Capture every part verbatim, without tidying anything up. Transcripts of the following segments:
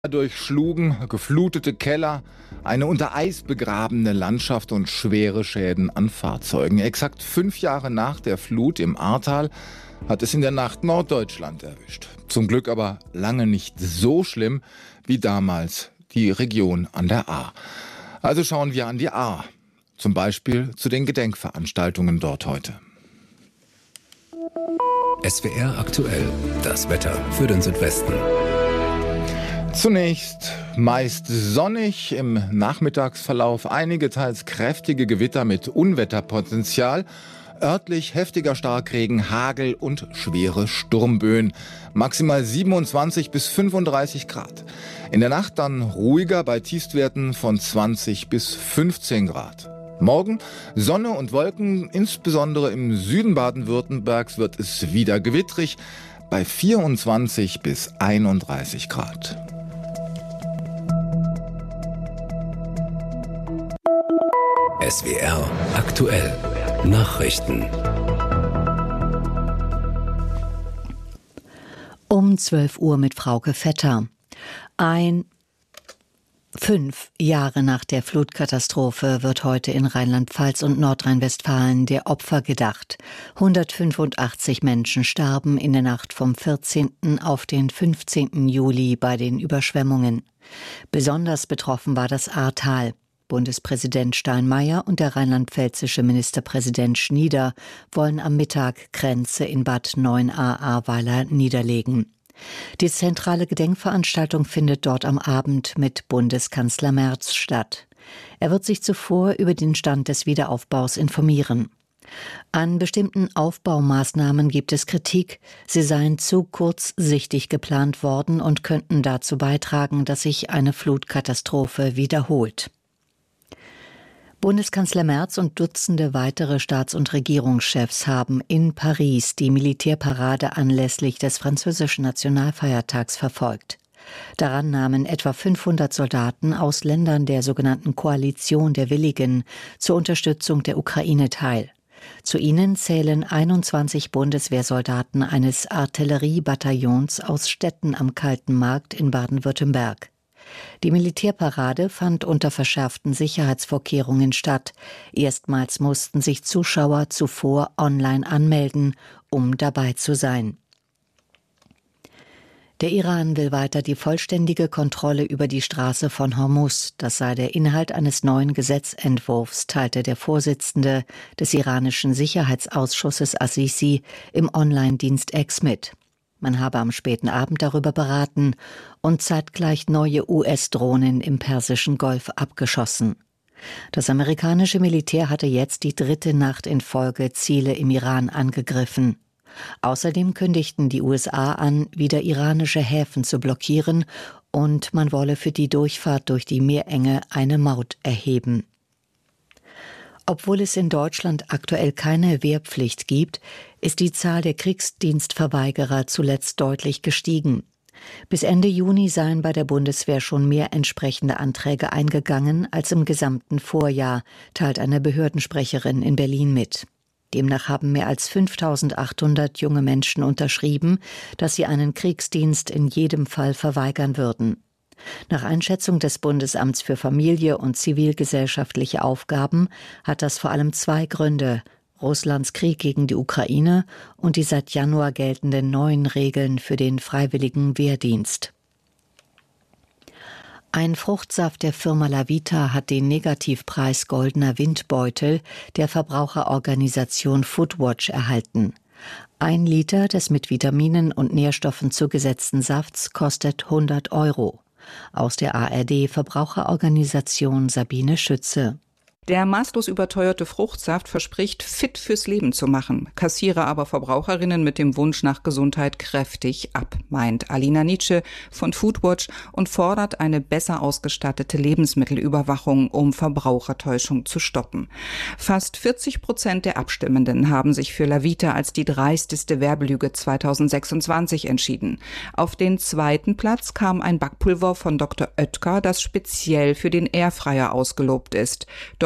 Durchschlugen geflutete Keller, eine unter Eis begrabene Landschaft und schwere Schäden an Fahrzeugen. Exakt fünf Jahre nach der Flut im Ahrtal hat es in der Nacht Norddeutschland erwischt. Zum Glück aber lange nicht so schlimm wie damals die Region an der Ahr. Also schauen wir an die Ahr, zum Beispiel zu den Gedenkveranstaltungen dort heute. S W R aktuell, das Wetter für den Südwesten. Zunächst meist sonnig, im Nachmittagsverlauf einige teils kräftige Gewitter mit Unwetterpotenzial, örtlich heftiger Starkregen, Hagel und schwere Sturmböen. Maximal siebenundzwanzig bis fünfunddreißig Grad. In der Nacht dann ruhiger bei Tiefstwerten von zwanzig bis fünfzehn Grad. Morgen Sonne und Wolken, insbesondere im Süden Baden-Württembergs wird es wieder gewittrig bei vierundzwanzig bis einunddreißig Grad. S W R aktuell Nachrichten. Um zwölf Uhr mit Frauke Vetter. Ein Fünf Jahre nach der Flutkatastrophe wird heute in Rheinland-Pfalz und Nordrhein-Westfalen der Opfer gedacht. hundertfünfundachtzig Menschen starben in der Nacht vom vierzehnten auf den fünfzehnten Juli bei den Überschwemmungen. Besonders betroffen war das Ahrtal. Bundespräsident Steinmeier und der rheinland-pfälzische Ministerpräsident Schnieder wollen am Mittag Grenze in Bad Neuenahr-Ahrweiler niederlegen. Die zentrale Gedenkveranstaltung findet dort am Abend mit Bundeskanzler Merz statt. Er wird sich zuvor über den Stand des Wiederaufbaus informieren. An bestimmten Aufbaumaßnahmen gibt es Kritik. Sie seien zu kurzsichtig geplant worden und könnten dazu beitragen, dass sich eine Flutkatastrophe wiederholt. Bundeskanzler Merz und Dutzende weitere Staats- und Regierungschefs haben in Paris die Militärparade anlässlich des französischen Nationalfeiertags verfolgt. Daran nahmen etwa fünfhundert Soldaten aus Ländern der sogenannten Koalition der Willigen zur Unterstützung der Ukraine teil. Zu ihnen zählen einundzwanzig Bundeswehrsoldaten eines Artilleriebataillons aus Stetten am Kalten Markt in Baden-Württemberg. Die Militärparade fand unter verschärften Sicherheitsvorkehrungen statt. Erstmals mussten sich Zuschauer zuvor online anmelden, um dabei zu sein. Der Iran will weiter die vollständige Kontrolle über die Straße von Hormuz. Das sei der Inhalt eines neuen Gesetzentwurfs, teilte der Vorsitzende des iranischen Sicherheitsausschusses Assisi im Online-Dienst X mit. Man habe am späten Abend darüber beraten und zeitgleich neue U S-Drohnen im Persischen Golf abgeschossen. Das amerikanische Militär hatte jetzt die dritte Nacht in Folge Ziele im Iran angegriffen. Außerdem kündigten die U S A an, wieder iranische Häfen zu blockieren und man wolle für die Durchfahrt durch die Meerenge eine Maut erheben. Obwohl es in Deutschland aktuell keine Wehrpflicht gibt, ist die Zahl der Kriegsdienstverweigerer zuletzt deutlich gestiegen. Bis Ende Juni seien bei der Bundeswehr schon mehr entsprechende Anträge eingegangen als im gesamten Vorjahr, teilt eine Behördensprecherin in Berlin mit. Demnach haben mehr als fünftausendachthundert junge Menschen unterschrieben, dass sie einen Kriegsdienst in jedem Fall verweigern würden. Nach Einschätzung des Bundesamts für Familie und zivilgesellschaftliche Aufgaben hat das vor allem zwei Gründe: Russlands Krieg gegen die Ukraine und die seit Januar geltenden neuen Regeln für den freiwilligen Wehrdienst. Ein Fruchtsaft der Firma Lavita hat den Negativpreis Goldener Windbeutel der Verbraucherorganisation Foodwatch erhalten. Ein Liter des mit Vitaminen und Nährstoffen zugesetzten Safts kostet hundert Euro. Aus der A R D-Verbraucherorganisation Sabine Schütze. Der maßlos überteuerte Fruchtsaft verspricht, fit fürs Leben zu machen, kassiere aber Verbraucherinnen mit dem Wunsch nach Gesundheit kräftig ab, meint Alina Nietzsche von Foodwatch und fordert eine besser ausgestattete Lebensmittelüberwachung, um Verbrauchertäuschung zu stoppen. Fast vierzig Prozent der Abstimmenden haben sich für Lavita als die dreisteste Werbelüge zweitausendsechsundzwanzig entschieden. Auf den zweiten Platz kam ein Backpulver von Doktor Oetker, das speziell für den Airfryer ausgelobt ist. Doch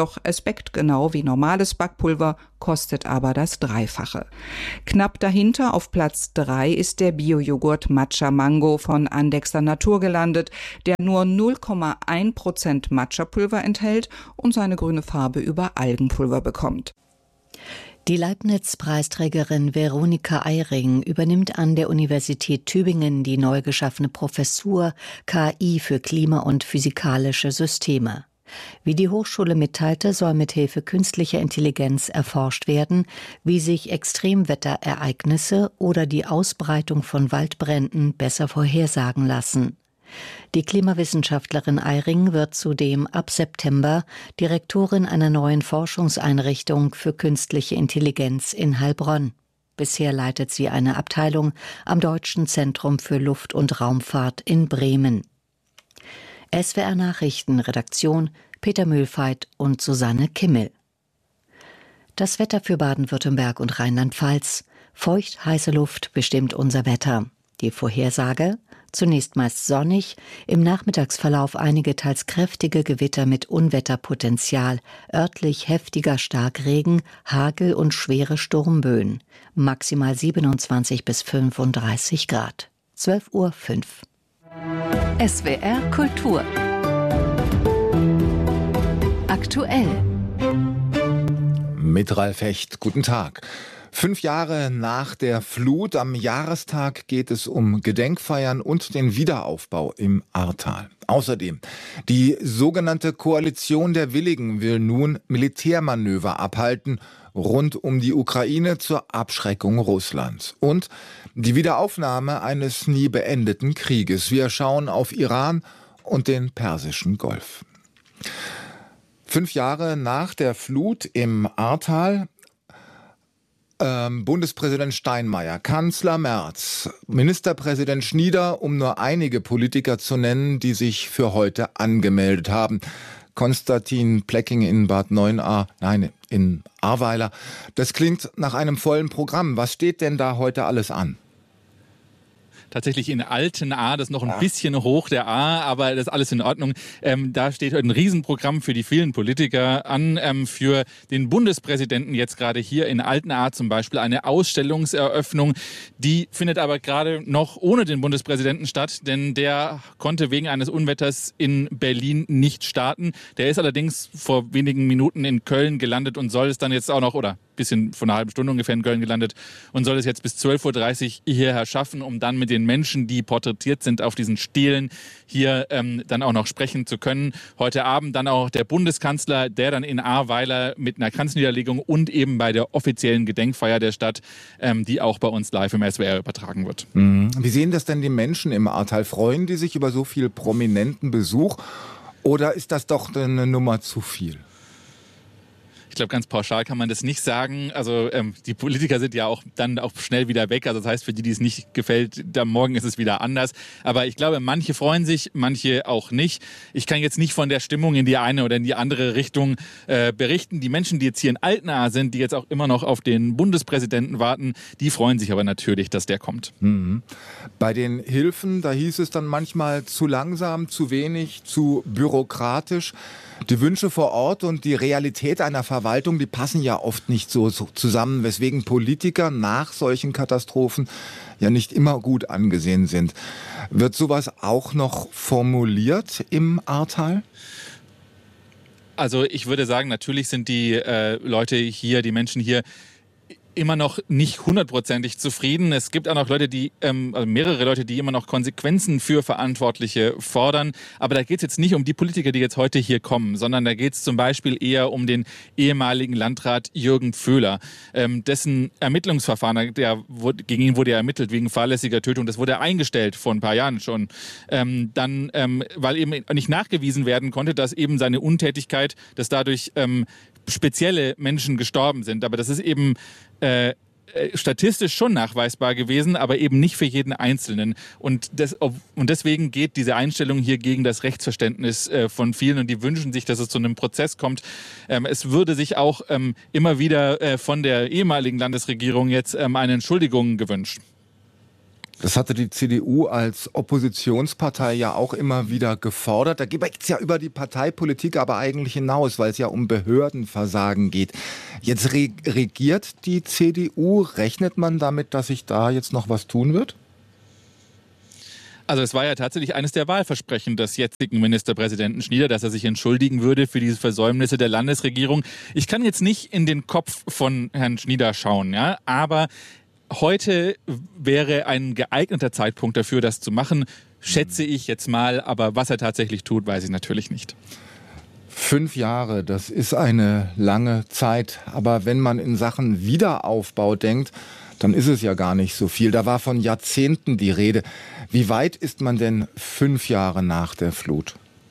doch es backt genau wie normales Backpulver, kostet aber das Dreifache. Knapp dahinter auf Platz drei ist der Bio-Joghurt Matcha Mango von Andexer Natur gelandet, der nur null Komma eins Prozent Matcha-Pulver enthält und seine grüne Farbe über Algenpulver bekommt. Die Leibniz-Preisträgerin Veronika Eyring übernimmt an der Universität Tübingen die neu geschaffene Professur K I für Klima- und physikalische Systeme. Wie die Hochschule mitteilte, soll mithilfe künstlicher Intelligenz erforscht werden, wie sich Extremwetterereignisse oder die Ausbreitung von Waldbränden besser vorhersagen lassen. Die Klimawissenschaftlerin Eyring wird zudem ab September Direktorin einer neuen Forschungseinrichtung für künstliche Intelligenz in Heilbronn. Bisher leitet sie eine Abteilung am Deutschen Zentrum für Luft- und Raumfahrt in Bremen. S W R Nachrichten, Redaktion Peter Mühlfeit und Susanne Kimmel. Das Wetter für Baden-Württemberg und Rheinland-Pfalz. Feucht, heiße Luft bestimmt unser Wetter. Die Vorhersage: zunächst meist sonnig, im Nachmittagsverlauf einige teils kräftige Gewitter mit Unwetterpotenzial, örtlich heftiger Starkregen, Hagel und schwere Sturmböen. Maximal siebenundzwanzig bis fünfunddreißig Grad. zwölf Uhr fünf. S W R Kultur. Aktuell. Mit Ralf Hecht, guten Tag. Fünf Jahre nach der Flut am Jahrestag geht es um Gedenkfeiern und den Wiederaufbau im Ahrtal. Außerdem, die sogenannte Koalition der Willigen will nun Militärmanöver abhalten rund um die Ukraine zur Abschreckung Russlands. Und die Wiederaufnahme eines nie beendeten Krieges. Wir schauen auf Iran und den Persischen Golf. Fünf Jahre nach der Flut im Ahrtal. Ähm, Bundespräsident Steinmeier, Kanzler Merz, Ministerpräsident Schnieder, um nur einige Politiker zu nennen, die sich für heute angemeldet haben. Konstantin Plecking in Bad Neuenahr, nein, in Ahrweiler. Das klingt nach einem vollen Programm. Was steht denn da heute alles an? Tatsächlich in Altenahr, das ist noch ein bisschen hoch, der A, aber das ist alles in Ordnung. Ähm, da steht ein Riesenprogramm für die vielen Politiker an, ähm, für den Bundespräsidenten jetzt gerade hier in Altenahr zum Beispiel eine Ausstellungseröffnung. Die findet aber gerade noch ohne den Bundespräsidenten statt, denn der konnte wegen eines Unwetters in Berlin nicht starten. Der ist allerdings vor wenigen Minuten in Köln gelandet und soll es dann jetzt auch noch, oder bisschen von einer halben Stunde ungefähr in Köln gelandet und soll es jetzt bis zwölf Uhr dreißig hierher schaffen, um dann mit den Menschen, die porträtiert sind auf diesen Stelen, hier ähm, dann auch noch sprechen zu können. Heute Abend dann auch der Bundeskanzler, der dann in Ahrweiler mit einer Kranzniederlegung und eben bei der offiziellen Gedenkfeier der Stadt, ähm, die auch bei uns live im S W R übertragen wird. Mhm. Wie sehen das denn die Menschen im Ahrtal? Freuen die sich über so viel prominenten Besuch oder ist das doch eine Nummer zu viel? Ich glaube, ganz pauschal kann man das nicht sagen. Also ähm, die Politiker sind ja auch dann auch schnell wieder weg. Also das heißt, für die, die es nicht gefällt, dann morgen ist es wieder anders. Aber ich glaube, manche freuen sich, manche auch nicht. Ich kann jetzt nicht von der Stimmung in die eine oder in die andere Richtung äh, berichten. Die Menschen, die jetzt hier in Altenahr sind, die jetzt auch immer noch auf den Bundespräsidenten warten, die freuen sich aber natürlich, dass der kommt. Mhm. Bei den Hilfen, da hieß es dann manchmal zu langsam, zu wenig, zu bürokratisch. Die Wünsche vor Ort und die Realität einer Verwaltung, die passen ja oft nicht so zusammen, weswegen Politiker nach solchen Katastrophen ja nicht immer gut angesehen sind. Wird sowas auch noch formuliert im Ahrtal? Also ich würde sagen, natürlich sind die äh, Leute hier, die Menschen hier, immer noch nicht hundertprozentig zufrieden. Es gibt auch noch Leute, die, ähm, also mehrere Leute, die immer noch Konsequenzen für Verantwortliche fordern. Aber da geht es jetzt nicht um die Politiker, die jetzt heute hier kommen, sondern da geht es zum Beispiel eher um den ehemaligen Landrat Jürgen Vöhler. Ähm, dessen Ermittlungsverfahren, der, gegen ihn wurde ja ermittelt wegen fahrlässiger Tötung. Das wurde eingestellt vor ein paar Jahren schon. Ähm, dann, ähm, weil eben nicht nachgewiesen werden konnte, dass eben seine Untätigkeit, dass dadurch ähm, spezielle Menschen gestorben sind. Aber das ist eben äh, statistisch schon nachweisbar gewesen, aber eben nicht für jeden Einzelnen. Und, das, und deswegen geht diese Einstellung hier gegen das Rechtsverständnis äh, von vielen und die wünschen sich, dass es zu einem Prozess kommt. Ähm, es würde sich auch ähm, immer wieder äh, von der ehemaligen Landesregierung jetzt ähm, eine Entschuldigung gewünscht. Das hatte die C D U als Oppositionspartei ja auch immer wieder gefordert. Da geht es ja über die Parteipolitik aber eigentlich hinaus, weil es ja um Behördenversagen geht. Jetzt re- regiert die C D U. Rechnet man damit, dass sich da jetzt noch was tun wird? Also es war ja tatsächlich eines der Wahlversprechen des jetzigen Ministerpräsidenten Schnieder, dass er sich entschuldigen würde für diese Versäumnisse der Landesregierung. Ich kann jetzt nicht in den Kopf von Herrn Schnieder schauen, ja, aber heute wäre ein geeigneter Zeitpunkt dafür, das zu machen, schätze ich jetzt mal. Aber was er tatsächlich tut, weiß ich natürlich nicht. Fünf Jahre, das ist eine lange Zeit. Aber wenn man in Sachen Wiederaufbau denkt, dann ist es ja gar nicht so viel. Da war von Jahrzehnten die Rede. Wie weit ist man denn fünf Jahre nach der Flut?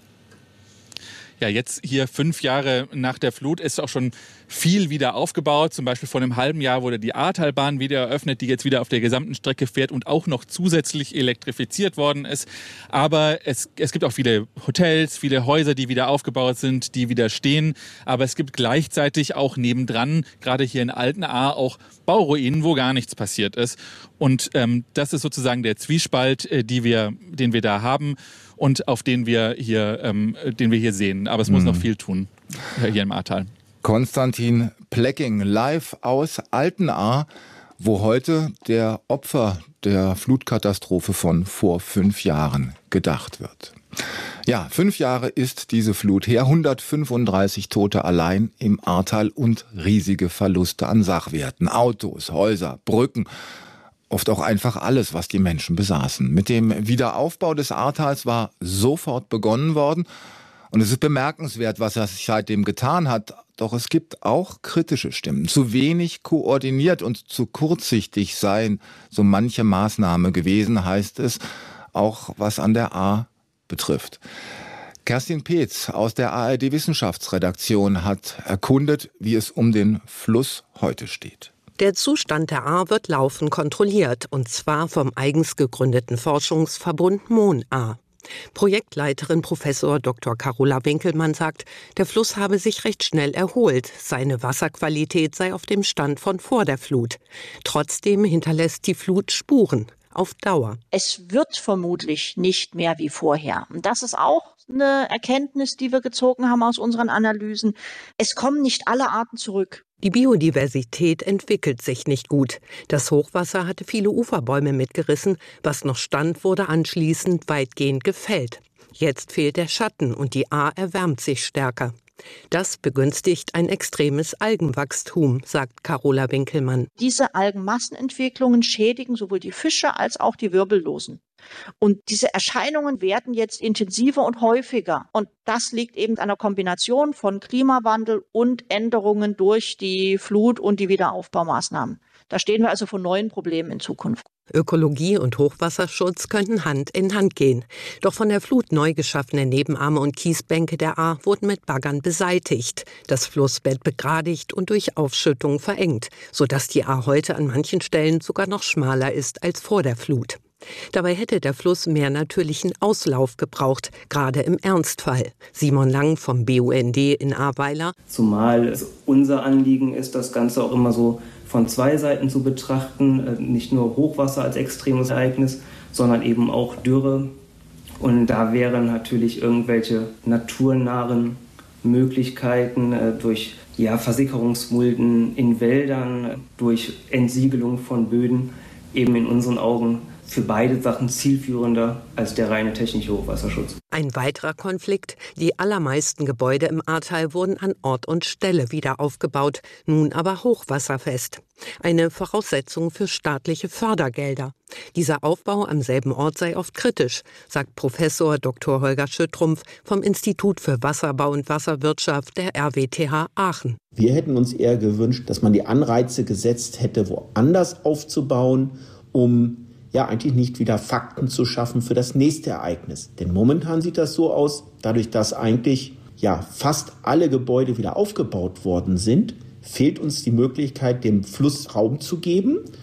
Ja, jetzt hier fünf Jahre nach der Flut ist auch schon viel wieder aufgebaut. Zum Beispiel vor einem halben Jahr wurde die Ahrtalbahn wieder eröffnet, die jetzt wieder auf der gesamten Strecke fährt und auch noch zusätzlich elektrifiziert worden ist. Aber es, es gibt auch viele Hotels, viele Häuser, die wieder aufgebaut sind, die wieder stehen. Aber es gibt gleichzeitig auch nebendran, gerade hier in Altenahr, auch Bauruinen, wo gar nichts passiert ist. Und ähm, das ist sozusagen der Zwiespalt, äh, die wir, den wir da haben und auf den wir hier, ähm, den wir hier sehen. Aber es muss mhm. noch viel tun äh, hier im Ahrtal. Konstantin Plecking live aus Altenahr, wo heute der Opfer der Flutkatastrophe von vor fünf Jahren gedacht wird. Ja, fünf Jahre ist diese Flut her, hundertfünfunddreißig Tote allein im Ahrtal und riesige Verluste an Sachwerten, Autos, Häuser, Brücken, oft auch einfach alles, was die Menschen besaßen. Mit dem Wiederaufbau des Ahrtals war sofort begonnen worden. Und es ist bemerkenswert, was er seitdem getan hat. Doch es gibt auch kritische Stimmen. Zu wenig koordiniert und zu kurzsichtig seien so manche Maßnahme gewesen, heißt es, auch was an der Ahr betrifft. Kerstin Peetz aus der A R D-Wissenschaftsredaktion hat erkundet, wie es um den Fluss heute steht. Der Zustand der Ahr wird laufend kontrolliert, und zwar vom eigens gegründeten Forschungsverbund MON-Ahr. Projektleiterin Professor Doktor Carola Winkelmann sagt, der Fluss habe sich recht schnell erholt. Seine Wasserqualität sei auf dem Stand von vor der Flut. Trotzdem hinterlässt die Flut Spuren auf Dauer. Es wird vermutlich nicht mehr wie vorher. Und das ist auch eine Erkenntnis, die wir gezogen haben aus unseren Analysen. Es kommen nicht alle Arten zurück. Die Biodiversität entwickelt sich nicht gut. Das Hochwasser hatte viele Uferbäume mitgerissen. Was noch stand, wurde anschließend weitgehend gefällt. Jetzt fehlt der Schatten und die Ahr erwärmt sich stärker. Das begünstigt ein extremes Algenwachstum, sagt Carola Winkelmann. Diese Algenmassenentwicklungen schädigen sowohl die Fische als auch die Wirbellosen. Und diese Erscheinungen werden jetzt intensiver und häufiger. Und das liegt eben an einer Kombination von Klimawandel und Änderungen durch die Flut und die Wiederaufbaumaßnahmen. Da stehen wir also vor neuen Problemen in Zukunft. Ökologie und Hochwasserschutz könnten Hand in Hand gehen. Doch von der Flut neu geschaffene Nebenarme und Kiesbänke der Ahr wurden mit Baggern beseitigt, das Flussbett begradigt und durch Aufschüttung verengt, sodass die Ahr heute an manchen Stellen sogar noch schmaler ist als vor der Flut. Dabei hätte der Fluss mehr natürlichen Auslauf gebraucht, gerade im Ernstfall. Simon Lang vom B U N D in Ahrweiler. Zumal es unser Anliegen ist, das Ganze auch immer so von zwei Seiten zu betrachten. Nicht nur Hochwasser als extremes Ereignis, sondern eben auch Dürre. Und da wären natürlich irgendwelche naturnahen Möglichkeiten durch ja, Versickerungsmulden in Wäldern, durch Entsiegelung von Böden eben in unseren Augen für beide Sachen zielführender als der reine technische Hochwasserschutz. Ein weiterer Konflikt: Die allermeisten Gebäude im Ahrtal wurden an Ort und Stelle wieder aufgebaut, nun aber hochwasserfest. Eine Voraussetzung für staatliche Fördergelder. Dieser Aufbau am selben Ort sei oft kritisch, sagt Professor Doktor Holger Schüttrumpf vom Institut für Wasserbau und Wasserwirtschaft der R W T H Aachen. Wir hätten uns eher gewünscht, dass man die Anreize gesetzt hätte, woanders aufzubauen, um ja eigentlich nicht wieder Fakten zu schaffen für das nächste Ereignis. Denn momentan sieht das so aus, dadurch, dass eigentlich ja fast alle Gebäude wieder aufgebaut worden sind, fehlt uns die Möglichkeit, dem Fluss Raum zu geben.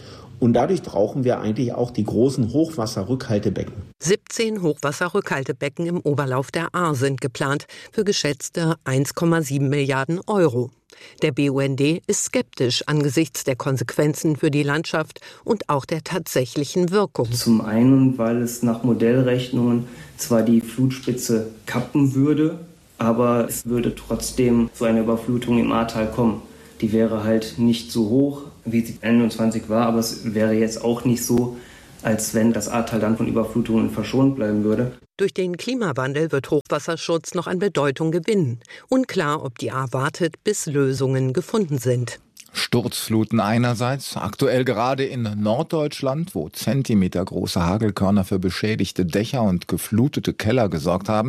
Und dadurch brauchen wir eigentlich auch die großen Hochwasserrückhaltebecken. siebzehn Hochwasserrückhaltebecken im Oberlauf der Ahr sind geplant für geschätzte eins Komma sieben Milliarden Euro. Der B U N D ist skeptisch angesichts der Konsequenzen für die Landschaft und auch der tatsächlichen Wirkung. Zum einen, weil es nach Modellrechnungen zwar die Flutspitze kappen würde, aber es würde trotzdem zu einer Überflutung im Ahrtal kommen. Die wäre halt nicht so hoch, wie sie einundzwanzig war, aber es wäre jetzt auch nicht so, als wenn das Ahrtal dann von Überflutungen verschont bleiben würde. Durch den Klimawandel wird Hochwasserschutz noch an Bedeutung gewinnen. Unklar, ob die Ahr wartet, bis Lösungen gefunden sind. Sturzfluten einerseits, aktuell gerade in Norddeutschland, wo zentimetergroße Hagelkörner für beschädigte Dächer und geflutete Keller gesorgt haben,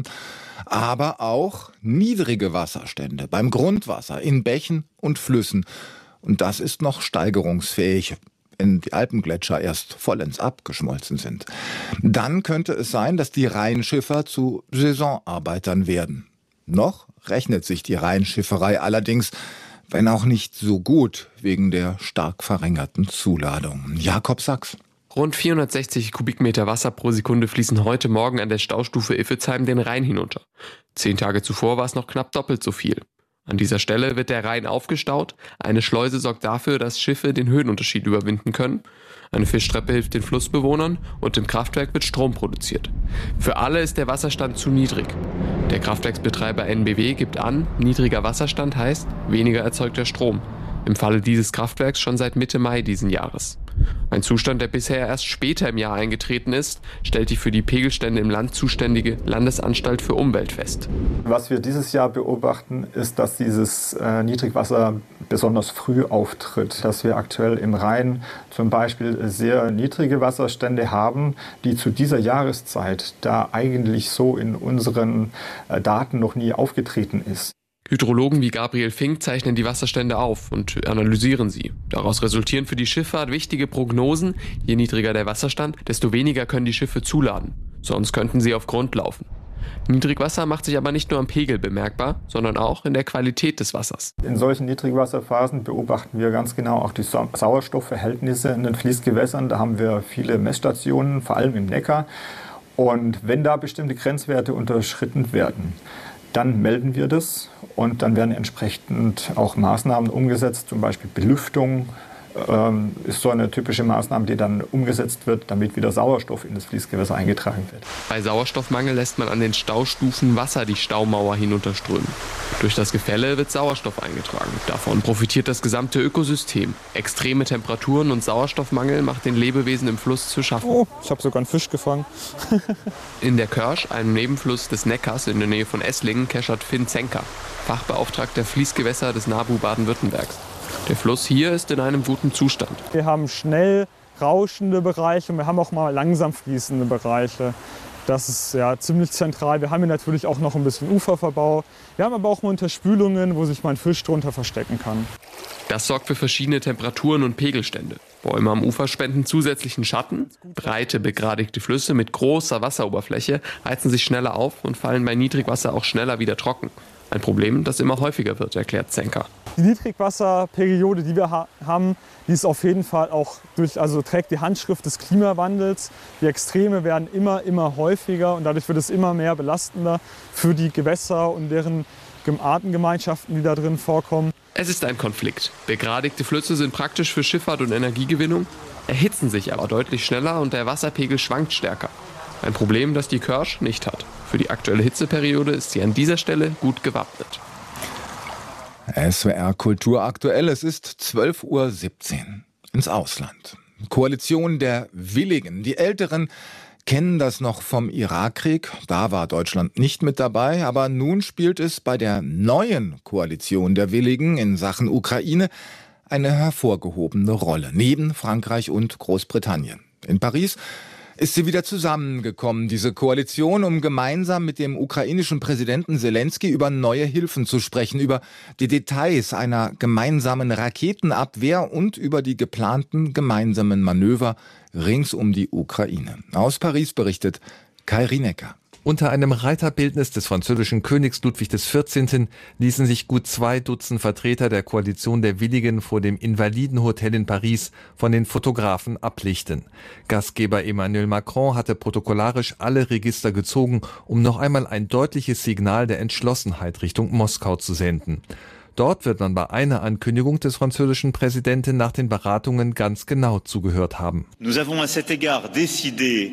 aber auch niedrige Wasserstände beim Grundwasser in Bächen und Flüssen. Und das ist noch steigerungsfähig, wenn die Alpengletscher erst vollends abgeschmolzen sind. Dann könnte es sein, dass die Rheinschiffer zu Saisonarbeitern werden. Noch rechnet sich die Rheinschifferei allerdings, wenn auch nicht so gut, wegen der stark verringerten Zuladung. Jakob Sachs. Rund vierhundertsechzig Kubikmeter Wasser pro Sekunde fließen heute Morgen an der Staustufe Iffezheim den Rhein hinunter. Zehn Tage zuvor war es noch knapp doppelt so viel. An dieser Stelle wird der Rhein aufgestaut. Eine Schleuse sorgt dafür, dass Schiffe den Höhenunterschied überwinden können. Eine Fischtreppe hilft den Flussbewohnern und im Kraftwerk wird Strom produziert. Für alle ist der Wasserstand zu niedrig. Der Kraftwerksbetreiber N B W gibt an, niedriger Wasserstand heißt weniger erzeugter Strom. Im Falle dieses Kraftwerks schon seit Mitte Mai diesen Jahres. Ein Zustand, der bisher erst später im Jahr eingetreten ist, stellt die für die Pegelstände im Land zuständige Landesanstalt für Umwelt fest. Was wir dieses Jahr beobachten, ist, dass dieses äh, Niedrigwasser besonders früh auftritt. Dass wir aktuell im Rhein zum Beispiel sehr niedrige Wasserstände haben, die zu dieser Jahreszeit da eigentlich so in unseren äh, Daten noch nie aufgetreten ist. Hydrologen wie Gabriel Fink zeichnen die Wasserstände auf und analysieren sie. Daraus resultieren für die Schifffahrt wichtige Prognosen. Je niedriger der Wasserstand, desto weniger können die Schiffe zuladen. Sonst könnten sie auf Grund laufen. Niedrigwasser macht sich aber nicht nur am Pegel bemerkbar, sondern auch in der Qualität des Wassers. In solchen Niedrigwasserphasen beobachten wir ganz genau auch die Sauerstoffverhältnisse in den Fließgewässern. Da haben wir viele Messstationen, vor allem im Neckar. Und wenn da bestimmte Grenzwerte unterschritten werden, dann melden wir das und dann werden entsprechend auch Maßnahmen umgesetzt, zum Beispiel Belüftung ähm, ist so eine typische Maßnahme, die dann umgesetzt wird, damit wieder Sauerstoff in das Fließgewässer eingetragen wird. Bei Sauerstoffmangel lässt man an den Staustufen Wasser die Staumauer hinunterströmen. Durch das Gefälle wird Sauerstoff eingetragen. Davon profitiert das gesamte Ökosystem. Extreme Temperaturen und Sauerstoffmangel macht den Lebewesen im Fluss zu schaffen. Oh, ich habe sogar einen Fisch gefangen. In der Körsch, einem Nebenfluss des Neckars in der Nähe von Esslingen, keschert Finn Zenker, Fachbeauftragter Fließgewässer des NABU Baden-Württembergs. Der Fluss hier ist in einem guten Zustand. Wir haben schnell rauschende Bereiche und wir haben auch mal langsam fließende Bereiche. Das ist ja ziemlich zentral. Wir haben hier natürlich auch noch ein bisschen Uferverbau. Wir haben aber auch mal Unterspülungen, wo sich mein Fisch drunter verstecken kann. Das sorgt für verschiedene Temperaturen und Pegelstände. Bäume am Ufer spenden zusätzlichen Schatten. Breite, begradigte Flüsse mit großer Wasseroberfläche heizen sich schneller auf und fallen bei Niedrigwasser auch schneller wieder trocken. Ein Problem, das immer häufiger wird, erklärt Zenker. Die Niedrigwasserperiode, die wir ha- haben, die ist auf jeden Fall auch durch, also trägt die Handschrift des Klimawandels. Die Extreme werden immer, immer häufiger und dadurch wird es immer mehr belastender für die Gewässer und deren Artengemeinschaften, die da drin vorkommen. Es ist ein Konflikt. Begradigte Flüsse sind praktisch für Schifffahrt und Energiegewinnung, erhitzen sich aber deutlich schneller und der Wasserpegel schwankt stärker. Ein Problem, das die Körsch nicht hat. Für die aktuelle Hitzeperiode ist sie an dieser Stelle gut gewappnet. S W R Kultur aktuell, es ist zwölf Uhr siebzehn. Ins Ausland. Koalition der Willigen. Die Älteren kennen das noch vom Irakkrieg. Da war Deutschland nicht mit dabei. Aber nun spielt es bei der neuen Koalition der Willigen in Sachen Ukraine eine hervorgehobene Rolle. Neben Frankreich und Großbritannien. In Paris ist sie wieder zusammengekommen, diese Koalition, um gemeinsam mit dem ukrainischen Präsidenten Selenskyj über neue Hilfen zu sprechen, über die Details einer gemeinsamen Raketenabwehr und über die geplanten gemeinsamen Manöver rings um die Ukraine. Aus Paris berichtet Kai Rinecker. Unter einem Reiterbildnis des französischen Königs Ludwig des vierzehnten ließen sich gut zwei Dutzend Vertreter der Koalition der Willigen vor dem Invalidenhotel in Paris von den Fotografen ablichten. Gastgeber Emmanuel Macron hatte protokollarisch alle Register gezogen, um noch einmal ein deutliches Signal der Entschlossenheit Richtung Moskau zu senden. Dort wird man bei einer Ankündigung des französischen Präsidenten nach den Beratungen ganz genau zugehört haben. Nous avons à cet égard décidé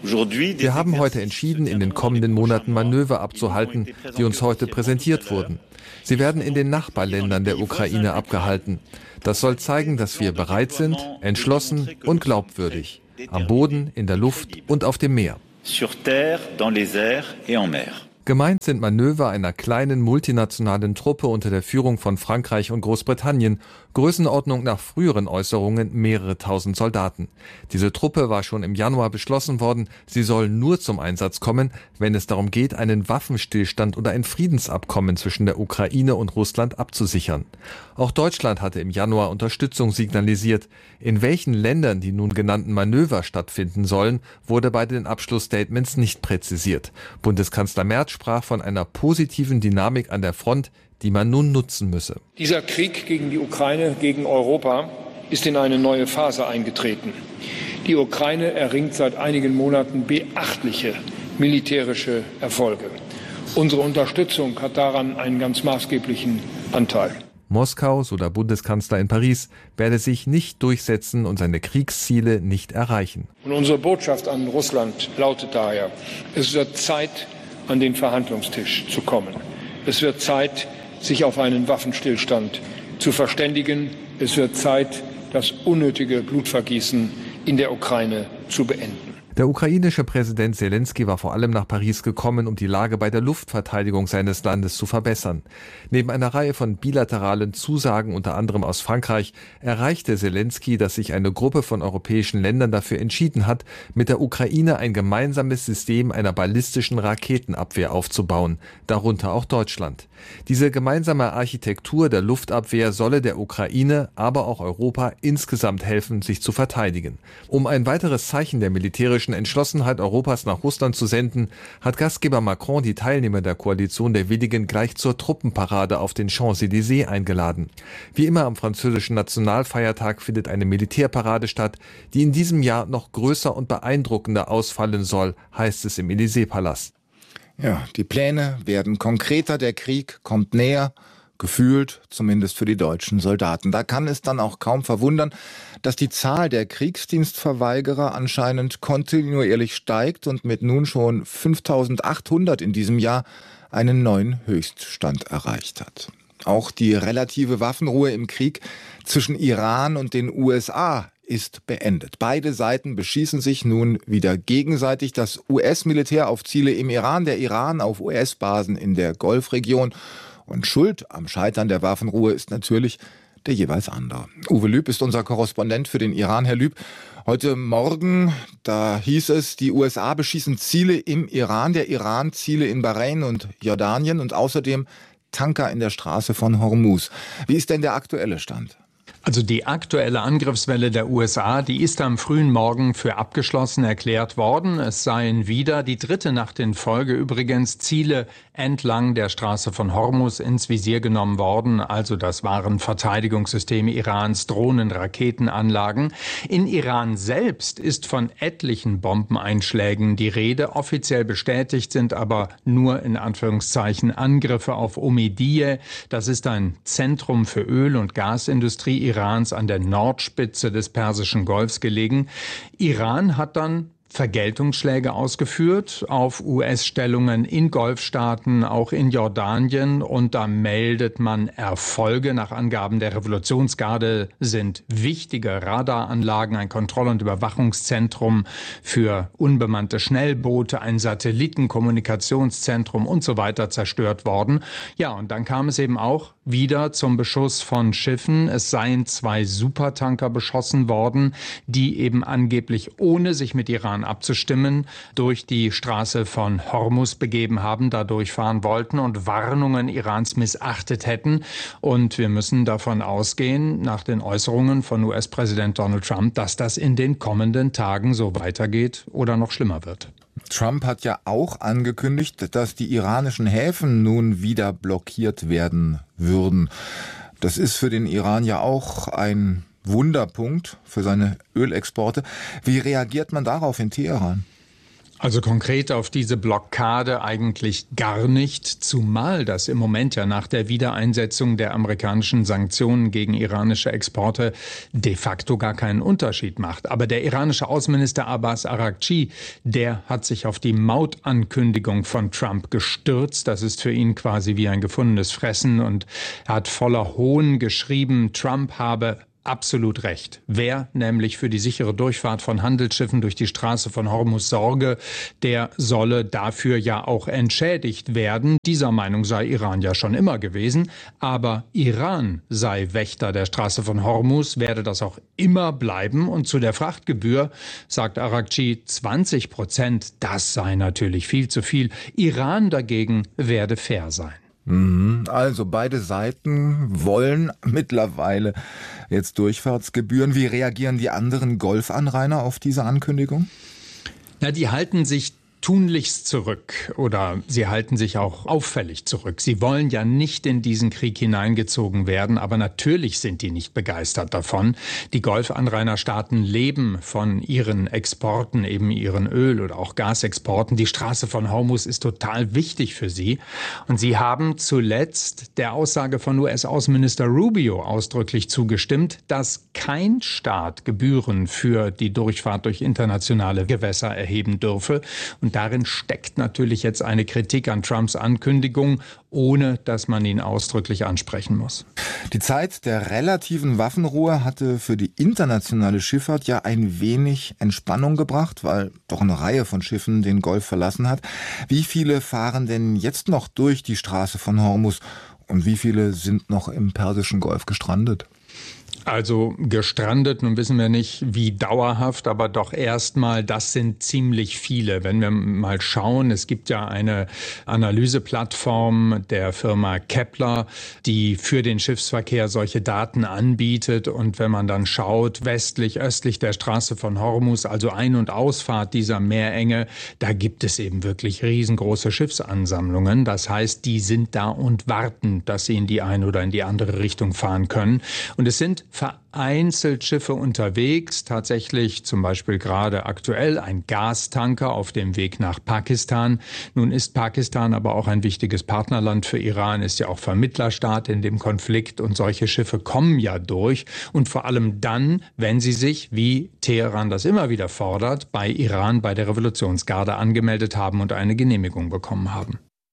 Wir haben heute entschieden, in den kommenden Monaten Manöver abzuhalten, die uns heute präsentiert wurden. Sie werden in den Nachbarländern der Ukraine abgehalten. Das soll zeigen, dass wir bereit sind, entschlossen und glaubwürdig. Am Boden, in der Luft und auf dem Meer. Sur terre, dans les airs et en mer. Gemeint sind Manöver einer kleinen multinationalen Truppe unter der Führung von Frankreich und Großbritannien, Größenordnung nach früheren Äußerungen mehrere tausend Soldaten. Diese Truppe war schon im Januar beschlossen worden, sie soll nur zum Einsatz kommen, wenn es darum geht, einen Waffenstillstand oder ein Friedensabkommen zwischen der Ukraine und Russland abzusichern. Auch Deutschland hatte im Januar Unterstützung signalisiert. In welchen Ländern die nun genannten Manöver stattfinden sollen, wurde bei den Abschlussstatements nicht präzisiert. Bundeskanzler Merz sprach von einer positiven Dynamik an der Front, die man nun nutzen müsse. Dieser Krieg gegen die Ukraine, gegen Europa, ist in eine neue Phase eingetreten. Die Ukraine erringt seit einigen Monaten beachtliche militärische Erfolge. Unsere Unterstützung hat daran einen ganz maßgeblichen Anteil. Moskau, so der Bundeskanzler in Paris, werde sich nicht durchsetzen und seine Kriegsziele nicht erreichen. Und unsere Botschaft an Russland lautet daher: Es wird Zeit, an den Verhandlungstisch zu kommen. Es wird Zeit, sich auf einen Waffenstillstand zu verständigen. Es wird Zeit, das unnötige Blutvergießen in der Ukraine zu beenden. Der ukrainische Präsident Selenskyj war vor allem nach Paris gekommen, um die Lage bei der Luftverteidigung seines Landes zu verbessern. Neben einer Reihe von bilateralen Zusagen, unter anderem aus Frankreich, erreichte Selenskyj, dass sich eine Gruppe von europäischen Ländern dafür entschieden hat, mit der Ukraine ein gemeinsames System einer ballistischen Raketenabwehr aufzubauen, darunter auch Deutschland. Diese gemeinsame Architektur der Luftabwehr solle der Ukraine, aber auch Europa insgesamt helfen, sich zu verteidigen. Um ein weiteres Zeichen der militärischen Entschlossenheit Europas nach Russland zu senden, hat Gastgeber Macron die Teilnehmer der Koalition der Willigen gleich zur Truppenparade auf den Champs-Élysées eingeladen. Wie immer am französischen Nationalfeiertag findet eine Militärparade statt, die in diesem Jahr noch größer und beeindruckender ausfallen soll, heißt es im Élysée-Palast. Ja, die Pläne werden konkreter, der Krieg kommt näher, gefühlt, zumindest für die deutschen Soldaten. Da kann es dann auch kaum verwundern, dass die Zahl der Kriegsdienstverweigerer anscheinend kontinuierlich steigt und mit nun schon fünftausendachthundert in diesem Jahr einen neuen Höchststand erreicht hat. Auch die relative Waffenruhe im Krieg zwischen Iran und den U S A ist beendet. Beide Seiten beschießen sich nun wieder gegenseitig. Das U S-Militär auf Ziele im Iran, der Iran auf U S-Basen in der Golfregion. Und schuld am Scheitern der Waffenruhe ist natürlich der jeweils andere. Uwe Lüb ist unser Korrespondent für den Iran. Herr Lüb, heute Morgen, da hieß es, die U S A beschießen Ziele im Iran, der Iran Ziele in Bahrain und Jordanien und außerdem Tanker in der Straße von Hormuz. Wie ist denn der aktuelle Stand? Also die aktuelle Angriffswelle der U S A, die ist am frühen Morgen für abgeschlossen erklärt worden. Es seien wieder die dritte Nacht in Folge übrigens Ziele entlang der Straße von Hormuz ins Visier genommen worden. Also das waren Verteidigungssysteme Irans, Drohnen, Raketenanlagen. In Iran selbst ist von etlichen Bombeneinschlägen die Rede. Offiziell bestätigt sind aber nur in Anführungszeichen Angriffe auf Omidyeh. Das ist ein Zentrum für Öl- und Gasindustrie Irans an der Nordspitze des Persischen Golfs gelegen. Iran hat dann Vergeltungsschläge ausgeführt auf U S-Stellungen in Golfstaaten, auch in Jordanien. Und da meldet man Erfolge. Nach Angaben der Revolutionsgarde sind wichtige Radaranlagen, ein Kontroll- und Überwachungszentrum für unbemannte Schnellboote, ein Satellitenkommunikationszentrum und so weiter zerstört worden. Ja, und dann kam es eben auch wieder zum Beschuss von Schiffen. Es seien zwei Supertanker beschossen worden, die eben angeblich, ohne sich mit Iran abzustimmen, durch die Straße von Hormuz begeben haben, da durchfahren wollten und Warnungen Irans missachtet hätten. Und wir müssen davon ausgehen, nach den Äußerungen von U S-Präsident Donald Trump, dass das in den kommenden Tagen so weitergeht oder noch schlimmer wird. Trump hat ja auch angekündigt, dass die iranischen Häfen nun wieder blockiert werden würden. Das ist für den Iran ja auch ein Wunderpunkt für seine Ölexporte. Wie reagiert man darauf in Teheran? Also konkret auf diese Blockade eigentlich gar nicht, zumal das im Moment ja nach der Wiedereinsetzung der amerikanischen Sanktionen gegen iranische Exporte de facto gar keinen Unterschied macht. Aber der iranische Außenminister Abbas Araghchi, der hat sich auf die Mautankündigung von Trump gestürzt. Das ist für ihn quasi wie ein gefundenes Fressen und er hat voller Hohn geschrieben, Trump habe absolut recht. Wer nämlich für die sichere Durchfahrt von Handelsschiffen durch die Straße von Hormuz sorge, der solle dafür ja auch entschädigt werden. Dieser Meinung sei Iran ja schon immer gewesen. Aber Iran sei Wächter der Straße von Hormuz, werde das auch immer bleiben. Und zu der Frachtgebühr sagt Araghchi zwanzig Prozent, das sei natürlich viel zu viel. Iran dagegen werde fair sein. Also beide Seiten wollen mittlerweile jetzt Durchfahrtsgebühren. Wie reagieren die anderen Golfanrainer auf diese Ankündigung? Na, die halten sich tunlichst zurück oder sie halten sich auch auffällig zurück. Sie wollen ja nicht in diesen Krieg hineingezogen werden, aber natürlich sind die nicht begeistert davon. Die Golfanrainerstaaten leben von ihren Exporten, eben ihren Öl- oder auch Gasexporten. Die Straße von Hormuz ist total wichtig für sie. Und sie haben zuletzt der Aussage von U S-Außenminister Rubio ausdrücklich zugestimmt, dass kein Staat Gebühren für die Durchfahrt durch internationale Gewässer erheben dürfe. Und darin steckt natürlich jetzt eine Kritik an Trumps Ankündigung, ohne dass man ihn ausdrücklich ansprechen muss. Die Zeit der relativen Waffenruhe hatte für die internationale Schifffahrt ja ein wenig Entspannung gebracht, weil doch eine Reihe von Schiffen den Golf verlassen hat. Wie viele fahren denn jetzt noch durch die Straße von Hormuz und wie viele sind noch im Persischen Golf gestrandet? Also gestrandet, nun wissen wir nicht, wie dauerhaft, aber doch erstmal, das sind ziemlich viele. Wenn wir mal schauen, es gibt ja eine Analyseplattform der Firma Kepler, die für den Schiffsverkehr solche Daten anbietet. Und wenn man dann schaut, westlich, östlich der Straße von Hormuz, also Ein- und Ausfahrt dieser Meerenge, da gibt es eben wirklich riesengroße Schiffsansammlungen. Das heißt, die sind da und warten, dass sie in die eine oder in die andere Richtung fahren können. Und es sind vereinzelt Schiffe unterwegs, tatsächlich zum Beispiel gerade aktuell ein Gastanker auf dem Weg nach Pakistan. Nun ist Pakistan aber auch ein wichtiges Partnerland für Iran, ist ja auch Vermittlerstaat in dem Konflikt und solche Schiffe kommen ja durch und vor allem dann, wenn sie sich, wie Teheran das immer wieder fordert, bei Iran bei der Revolutionsgarde angemeldet haben und eine Genehmigung bekommen haben.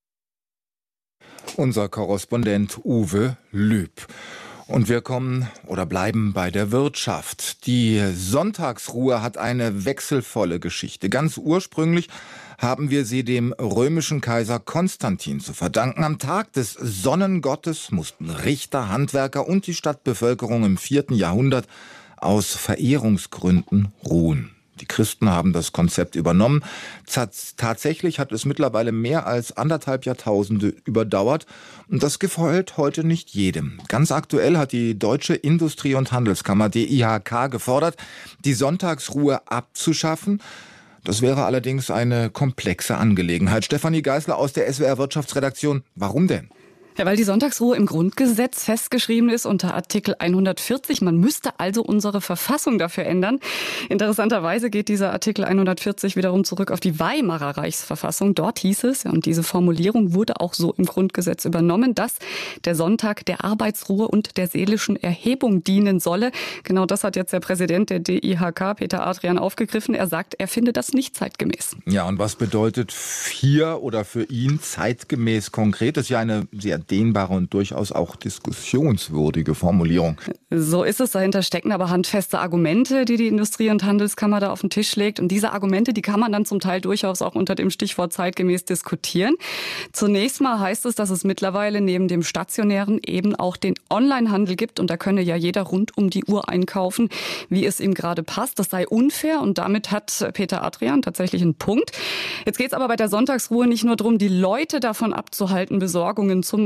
Unser Korrespondent Uwe Lüb. Und wir kommen oder bleiben bei der Wirtschaft. Die Sonntagsruhe hat eine wechselvolle Geschichte. Ganz ursprünglich haben wir sie dem römischen Kaiser Konstantin zu verdanken. Am Tag des Sonnengottes mussten Richter, Handwerker und die Stadtbevölkerung im vierten Jahrhundert aus Verehrungsgründen ruhen. Die Christen haben das Konzept übernommen. Tatsächlich hat es mittlerweile mehr als anderthalb Jahrtausende überdauert. Und das gefällt heute nicht jedem. Ganz aktuell hat die Deutsche Industrie- und Handelskammer, D I H K, gefordert, die Sonntagsruhe abzuschaffen. Das wäre allerdings eine komplexe Angelegenheit. Stefanie Geisler aus der S W R Wirtschaftsredaktion. Warum denn? Ja, weil die Sonntagsruhe im Grundgesetz festgeschrieben ist unter Artikel hundertvierzig. Man müsste also unsere Verfassung dafür ändern. Interessanterweise geht dieser Artikel hundertvierzig wiederum zurück auf die Weimarer Reichsverfassung. Dort hieß es, und diese Formulierung wurde auch so im Grundgesetz übernommen, dass der Sonntag der Arbeitsruhe und der seelischen Erhebung dienen solle. Genau das hat jetzt der Präsident der D I H K, Peter Adrian, aufgegriffen. Er sagt, er finde das nicht zeitgemäß. Ja, und was bedeutet hier oder für ihn zeitgemäß konkret? Das ist ja eine sehr dehnbare und durchaus auch diskussionswürdige Formulierung. So ist es. Dahinter stecken aber handfeste Argumente, die die Industrie- und Handelskammer da auf den Tisch legt. Und diese Argumente, die kann man dann zum Teil durchaus auch unter dem Stichwort zeitgemäß diskutieren. Zunächst mal heißt es, dass es mittlerweile neben dem stationären eben auch den Onlinehandel gibt. Und da könne ja jeder rund um die Uhr einkaufen, wie es ihm gerade passt. Das sei unfair und damit hat Peter Adrian tatsächlich einen Punkt. Jetzt geht es aber bei der Sonntagsruhe nicht nur darum, die Leute davon abzuhalten, Besorgungen zu machen,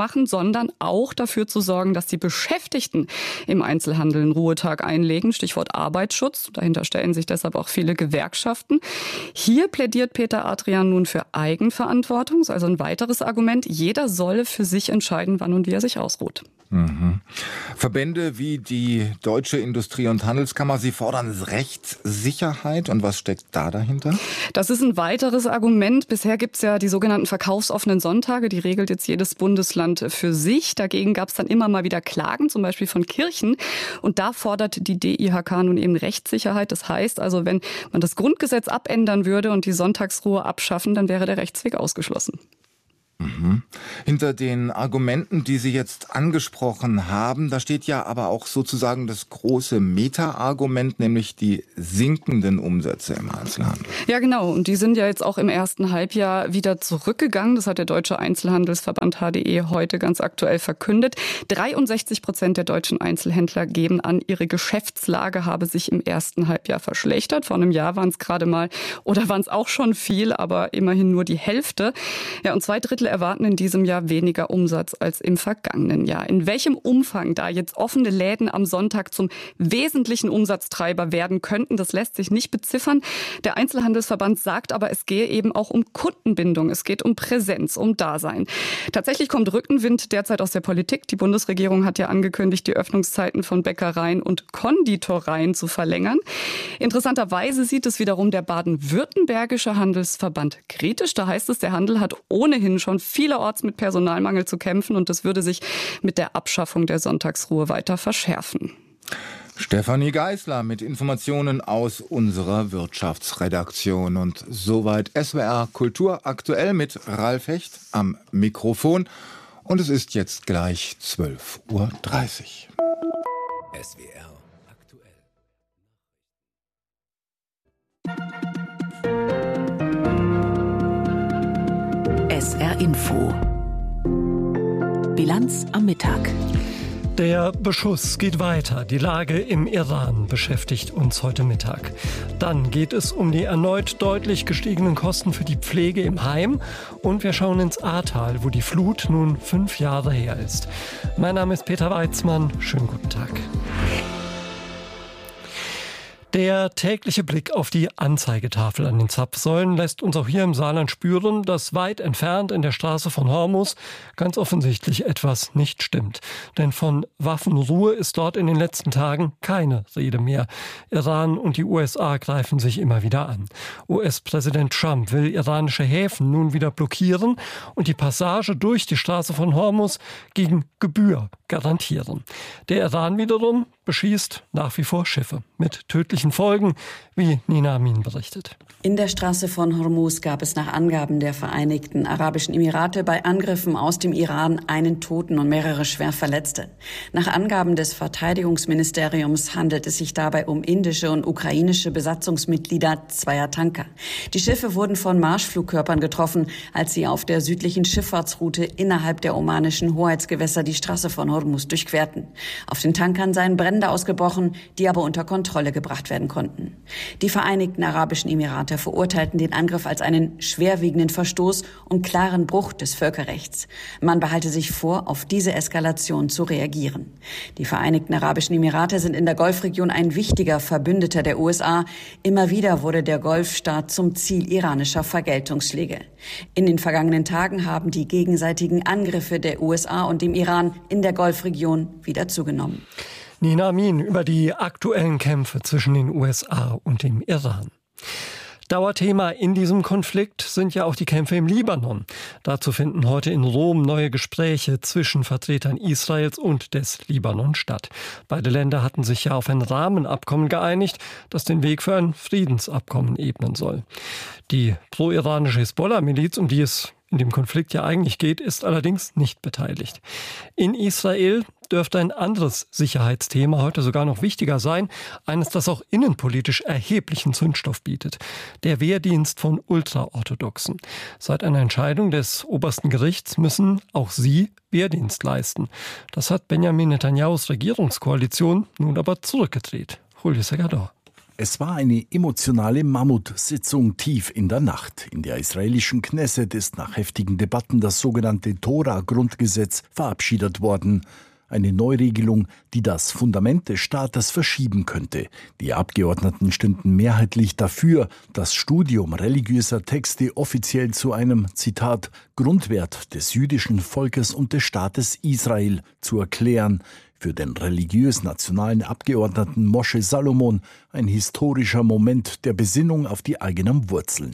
machen, sondern auch dafür zu sorgen, dass die Beschäftigten im Einzelhandel einen Ruhetag einlegen. Stichwort Arbeitsschutz. Dahinter stellen sich deshalb auch viele Gewerkschaften. Hier plädiert Peter Adrian nun für Eigenverantwortung. Das ist also ein weiteres Argument. Jeder solle für sich entscheiden, wann und wie er sich ausruht. Mhm. Verbände wie die Deutsche Industrie- und Handelskammer, sie fordern Rechtssicherheit. Und was steckt da dahinter? Das ist ein weiteres Argument. Bisher gibt es ja die sogenannten verkaufsoffenen Sonntage. Die regelt jetzt jedes Bundesland für sich. Dagegen gab es dann immer mal wieder Klagen, zum Beispiel von Kirchen. Und da fordert die D I H K nun eben Rechtssicherheit. Das heißt also, wenn man das Grundgesetz abändern würde und die Sonntagsruhe abschaffen, dann wäre der Rechtsweg ausgeschlossen. Mhm. Hinter den Argumenten, die Sie jetzt angesprochen haben, da steht ja aber auch sozusagen das große Meta-Argument, nämlich die sinkenden Umsätze im Einzelhandel. Ja, genau. Und die sind ja jetzt auch im ersten Halbjahr wieder zurückgegangen. Das hat der Deutsche Einzelhandelsverband H D E heute ganz aktuell verkündet. dreiundsechzig Prozent der deutschen Einzelhändler geben an, ihre Geschäftslage habe sich im ersten Halbjahr verschlechtert. Vor einem Jahr waren es gerade mal, oder waren es auch schon viel, aber immerhin nur die Hälfte. Ja, und zwei Drittel erwarten in diesem Jahr weniger Umsatz als im vergangenen Jahr. In welchem Umfang da jetzt offene Läden am Sonntag zum wesentlichen Umsatztreiber werden könnten, das lässt sich nicht beziffern. Der Einzelhandelsverband sagt aber, es gehe eben auch um Kundenbindung, es geht um Präsenz, um Dasein. Tatsächlich kommt Rückenwind derzeit aus der Politik. Die Bundesregierung hat ja angekündigt, die Öffnungszeiten von Bäckereien und Konditoreien zu verlängern. Interessanterweise sieht es wiederum der baden-württembergische Handelsverband kritisch. Da heißt es, der Handel hat ohnehin schon vielerorts mit Personalmangel zu kämpfen und das würde sich mit der Abschaffung der Sonntagsruhe weiter verschärfen. Stefanie Geisler mit Informationen aus unserer Wirtschaftsredaktion. Und soweit S W R Kultur aktuell mit Ralf Hecht am Mikrofon. Und es ist jetzt gleich zwölf Uhr dreißig. S W R aktuell. S R Info. Bilanz am Mittag. Der Beschuss geht weiter. Die Lage im Iran beschäftigt uns heute Mittag. Dann geht es um die erneut deutlich gestiegenen Kosten für die Pflege im Heim. Und wir schauen ins Ahrtal, wo die Flut nun fünf Jahre her ist. Mein Name ist Peter Weizmann. Schönen guten Tag. Der tägliche Blick auf die Anzeigetafel an den Zapfsäulen lässt uns auch hier im Saarland spüren, dass weit entfernt in der Straße von Hormuz ganz offensichtlich etwas nicht stimmt. Denn von Waffenruhe ist dort in den letzten Tagen keine Rede mehr. Iran und die U S A greifen sich immer wieder an. U S-Präsident Trump will iranische Häfen nun wieder blockieren und die Passage durch die Straße von Hormuz gegen Gebühr garantieren. Der Iran wiederum beschießt nach wie vor Schiffe mit tödlichen Folgen, wie Nina Amin berichtet. In der Straße von Hormuz gab es nach Angaben der Vereinigten Arabischen Emirate bei Angriffen aus dem Iran einen Toten und mehrere schwer Verletzte. Nach Angaben des Verteidigungsministeriums handelt es sich dabei um indische und ukrainische Besatzungsmitglieder zweier Tanker. Die Schiffe wurden von Marschflugkörpern getroffen, als sie auf der südlichen Schifffahrtsroute innerhalb der omanischen Hoheitsgewässer die Straße von Hormuz durchquerten. Auf den Tankern seien Brände ausgebrochen, die aber unter Kontrolle gebracht werden konnten. Die Vereinigten Arabischen Emirate verurteilten den Angriff als einen schwerwiegenden Verstoß und klaren Bruch des Völkerrechts. Man behalte sich vor, auf diese Eskalation zu reagieren. Die Vereinigten Arabischen Emirate sind in der Golfregion ein wichtiger Verbündeter der U S A. Immer wieder wurde der Golfstaat zum Ziel iranischer Vergeltungsschläge. In den vergangenen Tagen haben die gegenseitigen Angriffe der U S A und dem Iran in der Golfregion wieder zugenommen. Nina Amin über die aktuellen Kämpfe zwischen den U S A und dem Iran. Dauerthema in diesem Konflikt sind ja auch die Kämpfe im Libanon. Dazu finden heute in Rom neue Gespräche zwischen Vertretern Israels und des Libanon statt. Beide Länder hatten sich ja auf ein Rahmenabkommen geeinigt, das den Weg für ein Friedensabkommen ebnen soll. Die pro-iranische Hisbollah-Miliz, um die es in dem Konflikt ja eigentlich geht, ist allerdings nicht beteiligt. In Israel dürfte ein anderes Sicherheitsthema heute sogar noch wichtiger sein, eines, das auch innenpolitisch erheblichen Zündstoff bietet: der Wehrdienst von Ultraorthodoxen. Seit einer Entscheidung des obersten Gerichts müssen auch sie Wehrdienst leisten. Das hat Benjamin Netanyahus Regierungskoalition nun aber zurückgedreht. Julio Segador. Es war eine emotionale Mammutsitzung tief in der Nacht. In der israelischen Knesset ist nach heftigen Debatten das sogenannte Tora-Grundgesetz verabschiedet worden. Eine Neuregelung, die das Fundament des Staates verschieben könnte. Die Abgeordneten stimmten mehrheitlich dafür, das Studium religiöser Texte offiziell zu einem, Zitat, Grundwert des jüdischen Volkes und des Staates Israel zu erklären. Für den religiös-nationalen Abgeordneten Moshe Salomon ein historischer Moment der Besinnung auf die eigenen Wurzeln.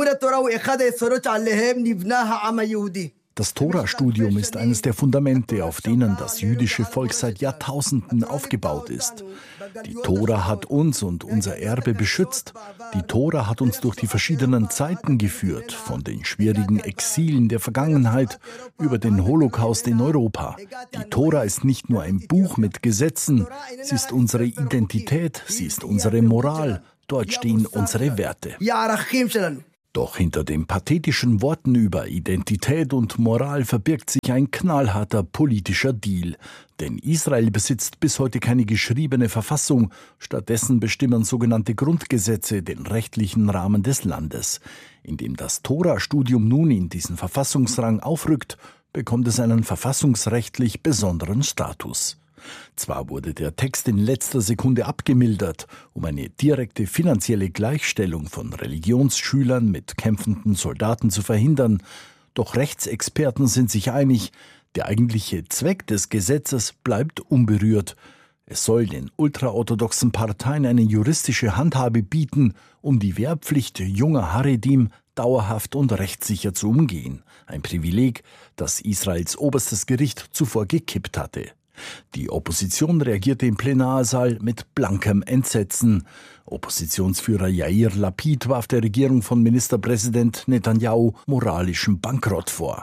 Das Tora-Studium ist eines der Fundamente, auf denen das jüdische Volk seit Jahrtausenden aufgebaut ist. Die Tora hat uns und unser Erbe beschützt. Die Tora hat uns durch die verschiedenen Zeiten geführt, von den schwierigen Exilen der Vergangenheit über den Holocaust in Europa. Die Tora ist nicht nur ein Buch mit Gesetzen, sie ist unsere Identität, sie ist unsere Moral. Dort stehen unsere Werte. Doch hinter den pathetischen Worten über Identität und Moral verbirgt sich ein knallharter politischer Deal. Denn Israel besitzt bis heute keine geschriebene Verfassung. Stattdessen bestimmen sogenannte Grundgesetze den rechtlichen Rahmen des Landes. Indem das Tora-Studium nun in diesen Verfassungsrang aufrückt, bekommt es einen verfassungsrechtlich besonderen Status. Zwar wurde der Text in letzter Sekunde abgemildert, um eine direkte finanzielle Gleichstellung von Religionsschülern mit kämpfenden Soldaten zu verhindern, doch Rechtsexperten sind sich einig, der eigentliche Zweck des Gesetzes bleibt unberührt. Es soll den ultraorthodoxen Parteien eine juristische Handhabe bieten, um die Wehrpflicht junger Haredim dauerhaft und rechtssicher zu umgehen. Ein Privileg, das Israels oberstes Gericht zuvor gekippt hatte. Die Opposition reagierte im Plenarsaal mit blankem Entsetzen. Oppositionsführer Yair Lapid warf der Regierung von Ministerpräsident Netanyahu moralischen Bankrott vor.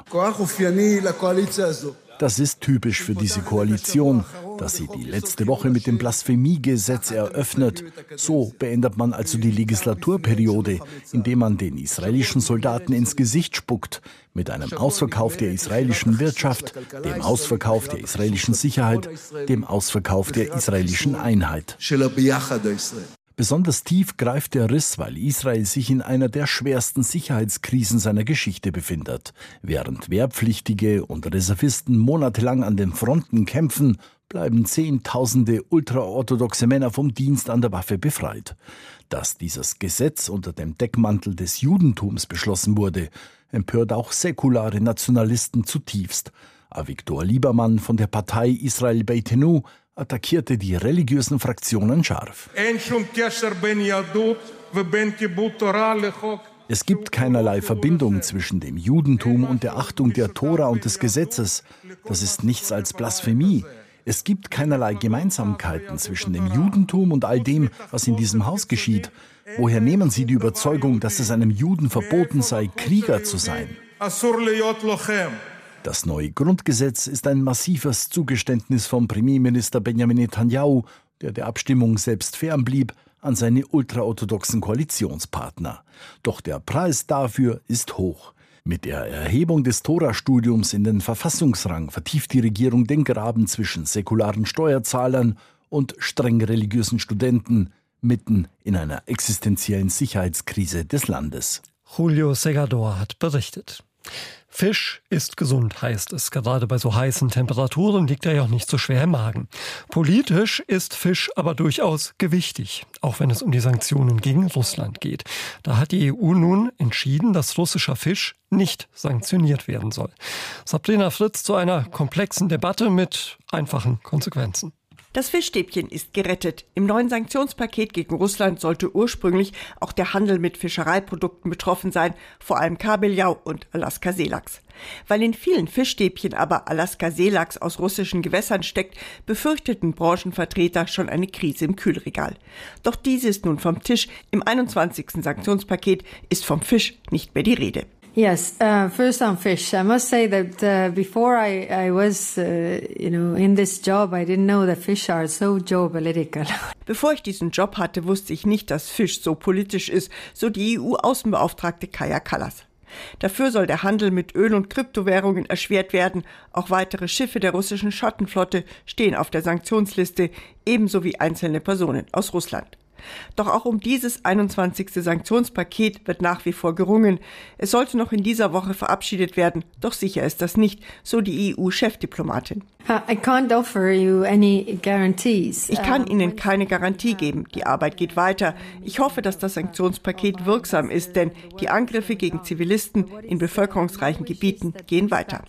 Das ist typisch für diese Koalition, dass sie die letzte Woche mit dem Blasphemiegesetz eröffnet. So beendet man also die Legislaturperiode, indem man den israelischen Soldaten ins Gesicht spuckt, mit einem Ausverkauf der israelischen Wirtschaft, dem Ausverkauf der israelischen Sicherheit, dem Ausverkauf der israelischen Einheit. Besonders tief greift der Riss, weil Israel sich in einer der schwersten Sicherheitskrisen seiner Geschichte befindet. Während Wehrpflichtige und Reservisten monatelang an den Fronten kämpfen, bleiben Zehntausende ultraorthodoxe Männer vom Dienst an der Waffe befreit. Dass dieses Gesetz unter dem Deckmantel des Judentums beschlossen wurde, empört auch säkulare Nationalisten zutiefst. Avigdor Liebermann von der Partei Israel Beitenu attackierte die religiösen Fraktionen scharf. Es gibt keinerlei Verbindung zwischen dem Judentum und der Achtung der Tora und des Gesetzes. Das ist nichts als Blasphemie. Es gibt keinerlei Gemeinsamkeiten zwischen dem Judentum und all dem, was in diesem Haus geschieht. Woher nehmen Sie die Überzeugung, dass es einem Juden verboten sei, Krieger zu sein? Das neue Grundgesetz ist ein massives Zugeständnis vom Premierminister Benjamin Netanyahu, der der Abstimmung selbst fernblieb, an seine ultraorthodoxen Koalitionspartner. Doch der Preis dafür ist hoch. Mit der Erhebung des Tora-Studiums in den Verfassungsrang vertieft die Regierung den Graben zwischen säkularen Steuerzahlern und streng religiösen Studenten, mitten in einer existenziellen Sicherheitskrise des Landes. Julio Segador hat berichtet. Fisch ist gesund, heißt es. Gerade bei so heißen Temperaturen liegt er ja auch nicht so schwer im Magen. Politisch ist Fisch aber durchaus gewichtig, auch wenn es um die Sanktionen gegen Russland geht. Da hat die E U nun entschieden, dass russischer Fisch nicht sanktioniert werden soll. Sabrina Fritz zu einer komplexen Debatte mit einfachen Konsequenzen. Das Fischstäbchen ist gerettet. Im neuen Sanktionspaket gegen Russland sollte ursprünglich auch der Handel mit Fischereiprodukten betroffen sein, vor allem Kabeljau und Alaska-Seelachs. Weil in vielen Fischstäbchen aber Alaska-Seelachs aus russischen Gewässern steckt, befürchteten Branchenvertreter schon eine Krise im Kühlregal. Doch diese ist nun vom Tisch. Im einundzwanzigsten Sanktionspaket ist vom Fisch nicht mehr die Rede. Yes, uh, first on fish. I must say that uh, before I, I was, uh, you know, in this job, I didn't know that fish are so geopolitical. Bevor ich diesen Job hatte, wusste ich nicht, dass Fisch so politisch ist, so die E U-Außenbeauftragte Kaja Kallas. Dafür soll der Handel mit Öl- und Kryptowährungen erschwert werden. Auch weitere Schiffe der russischen Schottenflotte stehen auf der Sanktionsliste, ebenso wie einzelne Personen aus Russland. Doch auch um dieses einundzwanzigste Sanktionspaket wird nach wie vor gerungen. Es sollte noch in dieser Woche verabschiedet werden, doch sicher ist das nicht, so die E U-Chefdiplomatin. I can't offer you any guarantees. Ich kann Ihnen keine Garantie geben. Die Arbeit geht weiter. Ich hoffe, dass das Sanktionspaket wirksam ist, denn die Angriffe gegen Zivilisten in bevölkerungsreichen Gebieten gehen weiter.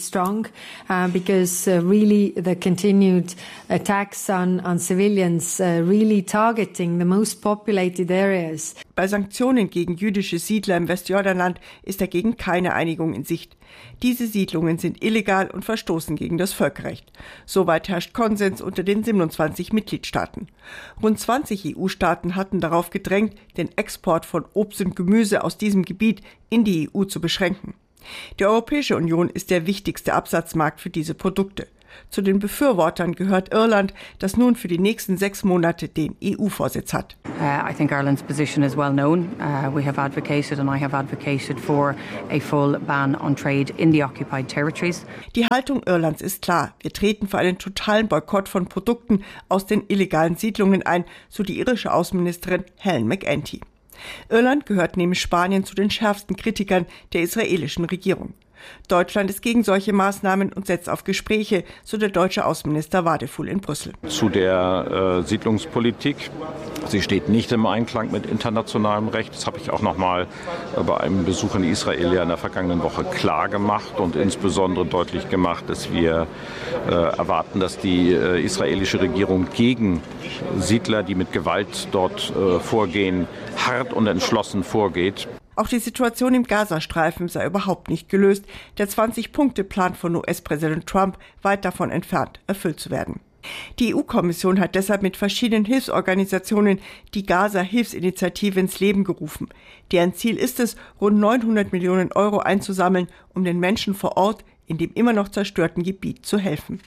Because really the continued attacks on on civilians really targeting the most populated areas. Bei Sanktionen gegen jüdische Siedler im Westjordanland ist dagegen keine Einigung in Sicht. Diese Siedlungen sind illegal und verstoßen gegen das Völkerrecht. Soweit herrscht Konsens unter den siebenundzwanzig Mitgliedstaaten. Rund zwanzig E U-Staaten hatten darauf gedrängt, den Export von Obst und Gemüse aus diesem Gebiet in die E U zu beschränken. Die Europäische Union ist der wichtigste Absatzmarkt für diese Produkte. Zu den Befürwortern gehört Irland, das nun für die nächsten sechs Monate den E U-Vorsitz hat. Uh, I think Ireland's position is well known. Uh, we have advocated and I have advocated for a full ban on trade in the occupied territories. Die Haltung Irlands ist klar. Wir treten für einen totalen Boykott von Produkten aus den illegalen Siedlungen ein, so die irische Außenministerin Helen McEntee. Irland gehört neben Spanien zu den schärfsten Kritikern der israelischen Regierung. Deutschland ist gegen solche Maßnahmen und setzt auf Gespräche, so der deutsche Außenminister Wadefuhl in Brüssel. Zu der äh, Siedlungspolitik. Sie steht nicht im Einklang mit internationalem Recht. Das habe ich auch noch mal äh, bei einem Besuch in Israel ja in der vergangenen Woche klar gemacht und insbesondere deutlich gemacht, dass wir äh, erwarten, dass die äh, israelische Regierung gegen Siedler, die mit Gewalt dort äh, vorgehen, hart und entschlossen vorgeht. Auch die Situation im Gazastreifen sei überhaupt nicht gelöst. Der zwanzig-Punkte-Plan von U S-Präsident Trump weit davon entfernt, erfüllt zu werden. Die E U-Kommission hat deshalb mit verschiedenen Hilfsorganisationen die Gaza-Hilfsinitiative ins Leben gerufen. Deren Ziel ist es, rund neunhundert Millionen Euro einzusammeln, um den Menschen vor Ort in dem immer noch zerstörten Gebiet zu helfen.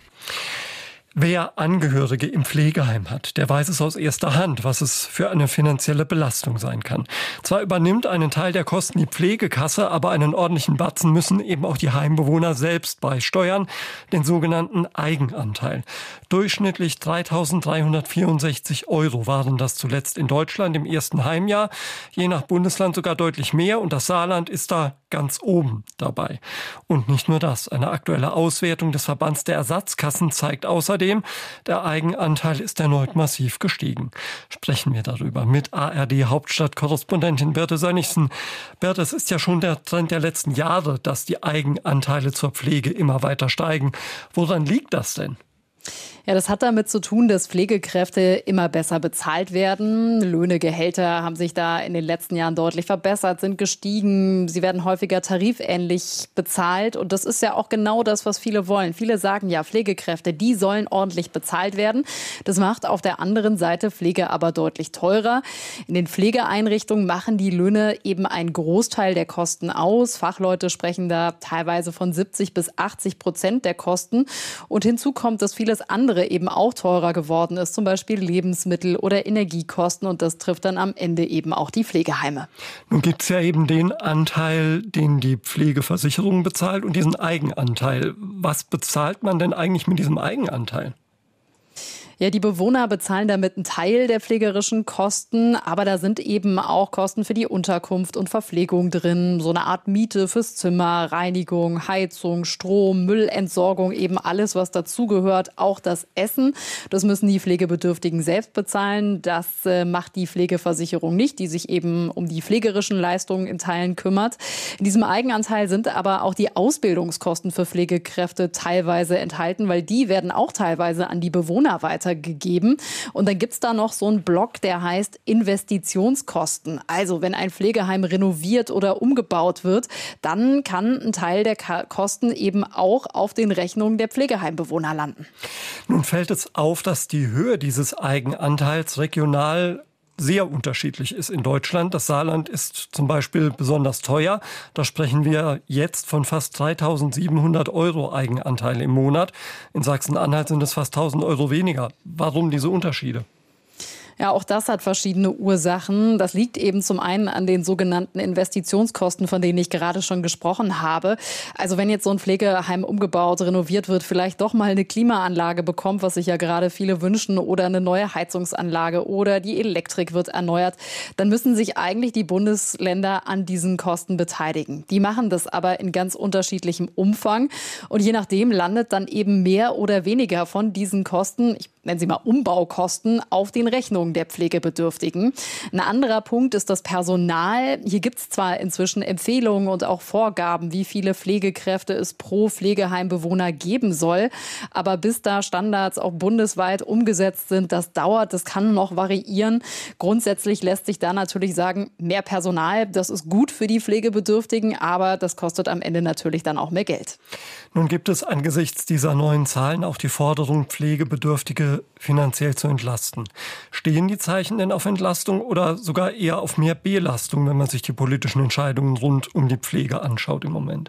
Wer Angehörige im Pflegeheim hat, der weiß es aus erster Hand, was es für eine finanzielle Belastung sein kann. Zwar übernimmt einen Teil der Kosten die Pflegekasse, aber einen ordentlichen Batzen müssen eben auch die Heimbewohner selbst beisteuern, den sogenannten Eigenanteil. Durchschnittlich dreitausenddreihundertvierundsechzig Euro waren das zuletzt in Deutschland im ersten Heimjahr, je nach Bundesland sogar deutlich mehr und das Saarland ist da ganz oben dabei. Und nicht nur das, eine aktuelle Auswertung des Verbands der Ersatzkassen zeigt außerdem, der Eigenanteil ist erneut massiv gestiegen. Sprechen wir darüber mit A R D-Hauptstadtkorrespondentin Birte Sönnigsen. Birte, es ist ja schon der Trend der letzten Jahre, dass die Eigenanteile zur Pflege immer weiter steigen. Woran liegt das denn? Ja, das hat damit zu tun, dass Pflegekräfte immer besser bezahlt werden. Löhne, Gehälter haben sich da in den letzten Jahren deutlich verbessert, sind gestiegen. Sie werden häufiger tarifähnlich bezahlt. Und das ist ja auch genau das, was viele wollen. Viele sagen ja, Pflegekräfte, die sollen ordentlich bezahlt werden. Das macht auf der anderen Seite Pflege aber deutlich teurer. In den Pflegeeinrichtungen machen die Löhne eben einen Großteil der Kosten aus. Fachleute sprechen da teilweise von siebzig bis achtzig Prozent der Kosten. Und hinzu kommt, dass vieles andere eben auch teurer geworden ist, zum Beispiel Lebensmittel oder Energiekosten und das trifft dann am Ende eben auch die Pflegeheime. Nun gibt es ja eben den Anteil, den die Pflegeversicherung bezahlt und diesen Eigenanteil. Was bezahlt man denn eigentlich mit diesem Eigenanteil? Ja, die Bewohner bezahlen damit einen Teil der pflegerischen Kosten, aber da sind eben auch Kosten für die Unterkunft und Verpflegung drin, so eine Art Miete fürs Zimmer, Reinigung, Heizung, Strom, Müllentsorgung, eben alles, was dazugehört, auch das Essen. Das müssen die Pflegebedürftigen selbst bezahlen. Das äh, macht die Pflegeversicherung nicht, die sich eben um die pflegerischen Leistungen in Teilen kümmert. In diesem Eigenanteil sind aber auch die Ausbildungskosten für Pflegekräfte teilweise enthalten, weil die werden auch teilweise an die Bewohner weitergegeben. Und dann gibt's da noch so einen Block, der heißt Investitionskosten. Also wenn ein Pflegeheim renoviert oder umgebaut wird, dann kann ein Teil der Kosten eben auch auf den Rechnungen der Pflegeheimbewohner landen. Nun fällt es auf, dass die Höhe dieses Eigenanteils regional sehr unterschiedlich ist in Deutschland. Das Saarland ist zum Beispiel besonders teuer. Da sprechen wir jetzt von fast dreitausendsiebenhundert Euro Eigenanteil im Monat. In Sachsen-Anhalt sind es fast tausend Euro weniger. Warum diese Unterschiede? Ja, auch das hat verschiedene Ursachen. Das liegt eben zum einen an den sogenannten Investitionskosten, von denen ich gerade schon gesprochen habe. Also wenn jetzt so ein Pflegeheim umgebaut, renoviert wird, vielleicht doch mal eine Klimaanlage bekommt, was sich ja gerade viele wünschen, oder eine neue Heizungsanlage oder die Elektrik wird erneuert, dann müssen sich eigentlich die Bundesländer an diesen Kosten beteiligen. Die machen das aber in ganz unterschiedlichem Umfang und je nachdem landet dann eben mehr oder weniger von diesen Kosten, ich nennen sie mal Umbaukosten, auf den Rechnungen der Pflegebedürftigen. Ein anderer Punkt ist das Personal. Hier gibt es zwar inzwischen Empfehlungen und auch Vorgaben, wie viele Pflegekräfte es pro Pflegeheimbewohner geben soll, aber bis da Standards auch bundesweit umgesetzt sind, das dauert, das kann noch variieren. Grundsätzlich lässt sich da natürlich sagen, mehr Personal, das ist gut für die Pflegebedürftigen, aber das kostet am Ende natürlich dann auch mehr Geld. Nun gibt es angesichts dieser neuen Zahlen auch die Forderung, Pflegebedürftige finanziell zu entlasten. Stehen die Zeichen denn auf Entlastung oder sogar eher auf mehr Belastung, wenn man sich die politischen Entscheidungen rund um die Pflege anschaut im Moment?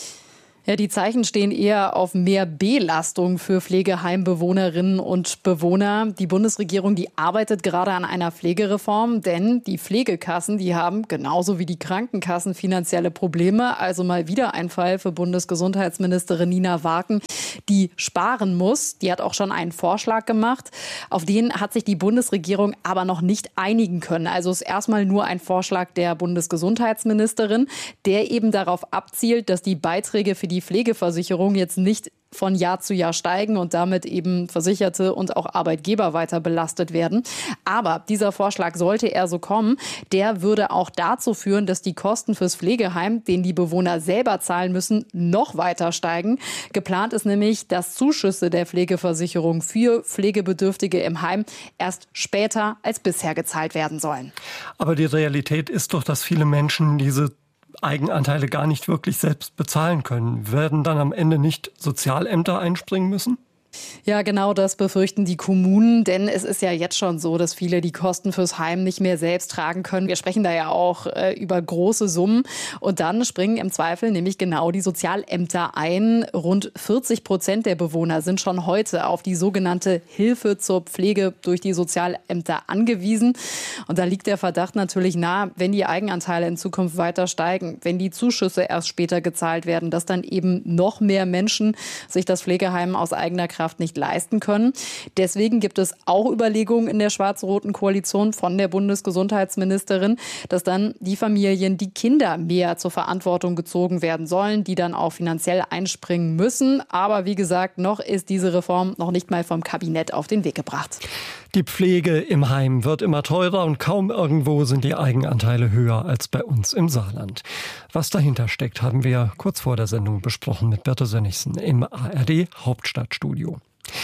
Ja, die Zeichen stehen eher auf mehr Belastung für Pflegeheimbewohnerinnen und Bewohner. Die Bundesregierung, die arbeitet gerade an einer Pflegereform, denn die Pflegekassen, die haben genauso wie die Krankenkassen finanzielle Probleme. Also mal wieder ein Fall für Bundesgesundheitsministerin Nina Wagen, die sparen muss. Die hat auch schon einen Vorschlag gemacht. Auf den hat sich die Bundesregierung aber noch nicht einigen können. Also ist erstmal nur ein Vorschlag der Bundesgesundheitsministerin, der eben darauf abzielt, dass die Beiträge für die Die Pflegeversicherung jetzt nicht von Jahr zu Jahr steigen und damit eben Versicherte und auch Arbeitgeber weiter belastet werden. Aber dieser Vorschlag, sollte er so kommen, der würde auch dazu führen, dass die Kosten fürs Pflegeheim, den die Bewohner selber zahlen müssen, noch weiter steigen. Geplant ist nämlich, dass Zuschüsse der Pflegeversicherung für Pflegebedürftige im Heim erst später als bisher gezahlt werden sollen. Aber die Realität ist doch, dass viele Menschen diese Eigenanteile gar nicht wirklich selbst bezahlen können. Werden dann am Ende nicht Sozialämter einspringen müssen? Ja, genau das befürchten die Kommunen, denn es ist ja jetzt schon so, dass viele die Kosten fürs Heim nicht mehr selbst tragen können. Wir sprechen da ja auch äh, über große Summen und dann springen im Zweifel nämlich genau die Sozialämter ein. Rund vierzig Prozent der Bewohner sind schon heute auf die sogenannte Hilfe zur Pflege durch die Sozialämter angewiesen. Und da liegt der Verdacht natürlich nahe, wenn die Eigenanteile in Zukunft weiter steigen, wenn die Zuschüsse erst später gezahlt werden, dass dann eben noch mehr Menschen sich das Pflegeheim aus eigener Kraft nicht leisten können. Deswegen gibt es auch Überlegungen in der schwarz-roten Koalition von der Bundesgesundheitsministerin, dass dann die Familien, die Kinder mehr zur Verantwortung gezogen werden sollen, die dann auch finanziell einspringen müssen. Aber wie gesagt, noch ist diese Reform noch nicht mal vom Kabinett auf den Weg gebracht. Die Pflege im Heim wird immer teurer und kaum irgendwo sind die Eigenanteile höher als bei uns im Saarland. Was dahinter steckt, haben wir kurz vor der Sendung besprochen mit Birte Sönnigsen im A R D Hauptstadtstudio.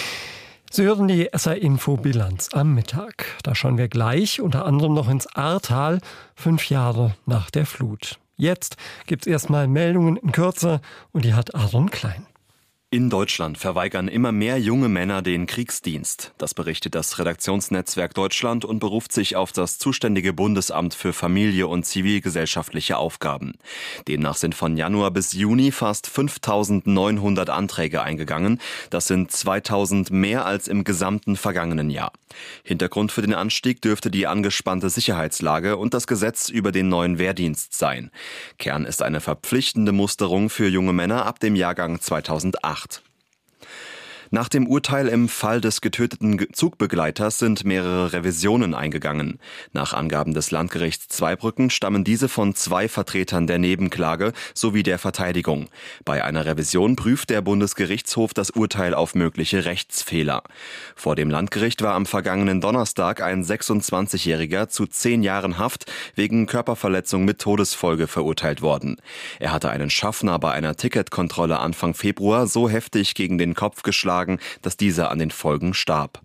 Sie hören die S R-Info Bilanz am Mittag. Da schauen wir gleich unter anderem noch ins Ahrtal, fünf Jahre nach der Flut. Jetzt gibt's erstmal Meldungen in Kürze und die hat Aaron Klein. In Deutschland verweigern immer mehr junge Männer den Kriegsdienst. Das berichtet das Redaktionsnetzwerk Deutschland und beruft sich auf das zuständige Bundesamt für Familie und zivilgesellschaftliche Aufgaben. Demnach sind von Januar bis Juni fast fünftausendneunhundert Anträge eingegangen. Das sind zweitausend mehr als im gesamten vergangenen Jahr. Hintergrund für den Anstieg dürfte die angespannte Sicherheitslage und das Gesetz über den neuen Wehrdienst sein. Kern ist eine verpflichtende Musterung für junge Männer ab dem Jahrgang zweitausendacht. Nach dem Urteil im Fall des getöteten Zugbegleiters sind mehrere Revisionen eingegangen. Nach Angaben des Landgerichts Zweibrücken stammen diese von zwei Vertretern der Nebenklage sowie der Verteidigung. Bei einer Revision prüft der Bundesgerichtshof das Urteil auf mögliche Rechtsfehler. Vor dem Landgericht war am vergangenen Donnerstag ein sechsundzwanzigjähriger zu zehn Jahren Haft wegen Körperverletzung mit Todesfolge verurteilt worden. Er hatte einen Schaffner bei einer Ticketkontrolle Anfang Februar so heftig gegen den Kopf geschlagen, dass dieser an den Folgen starb.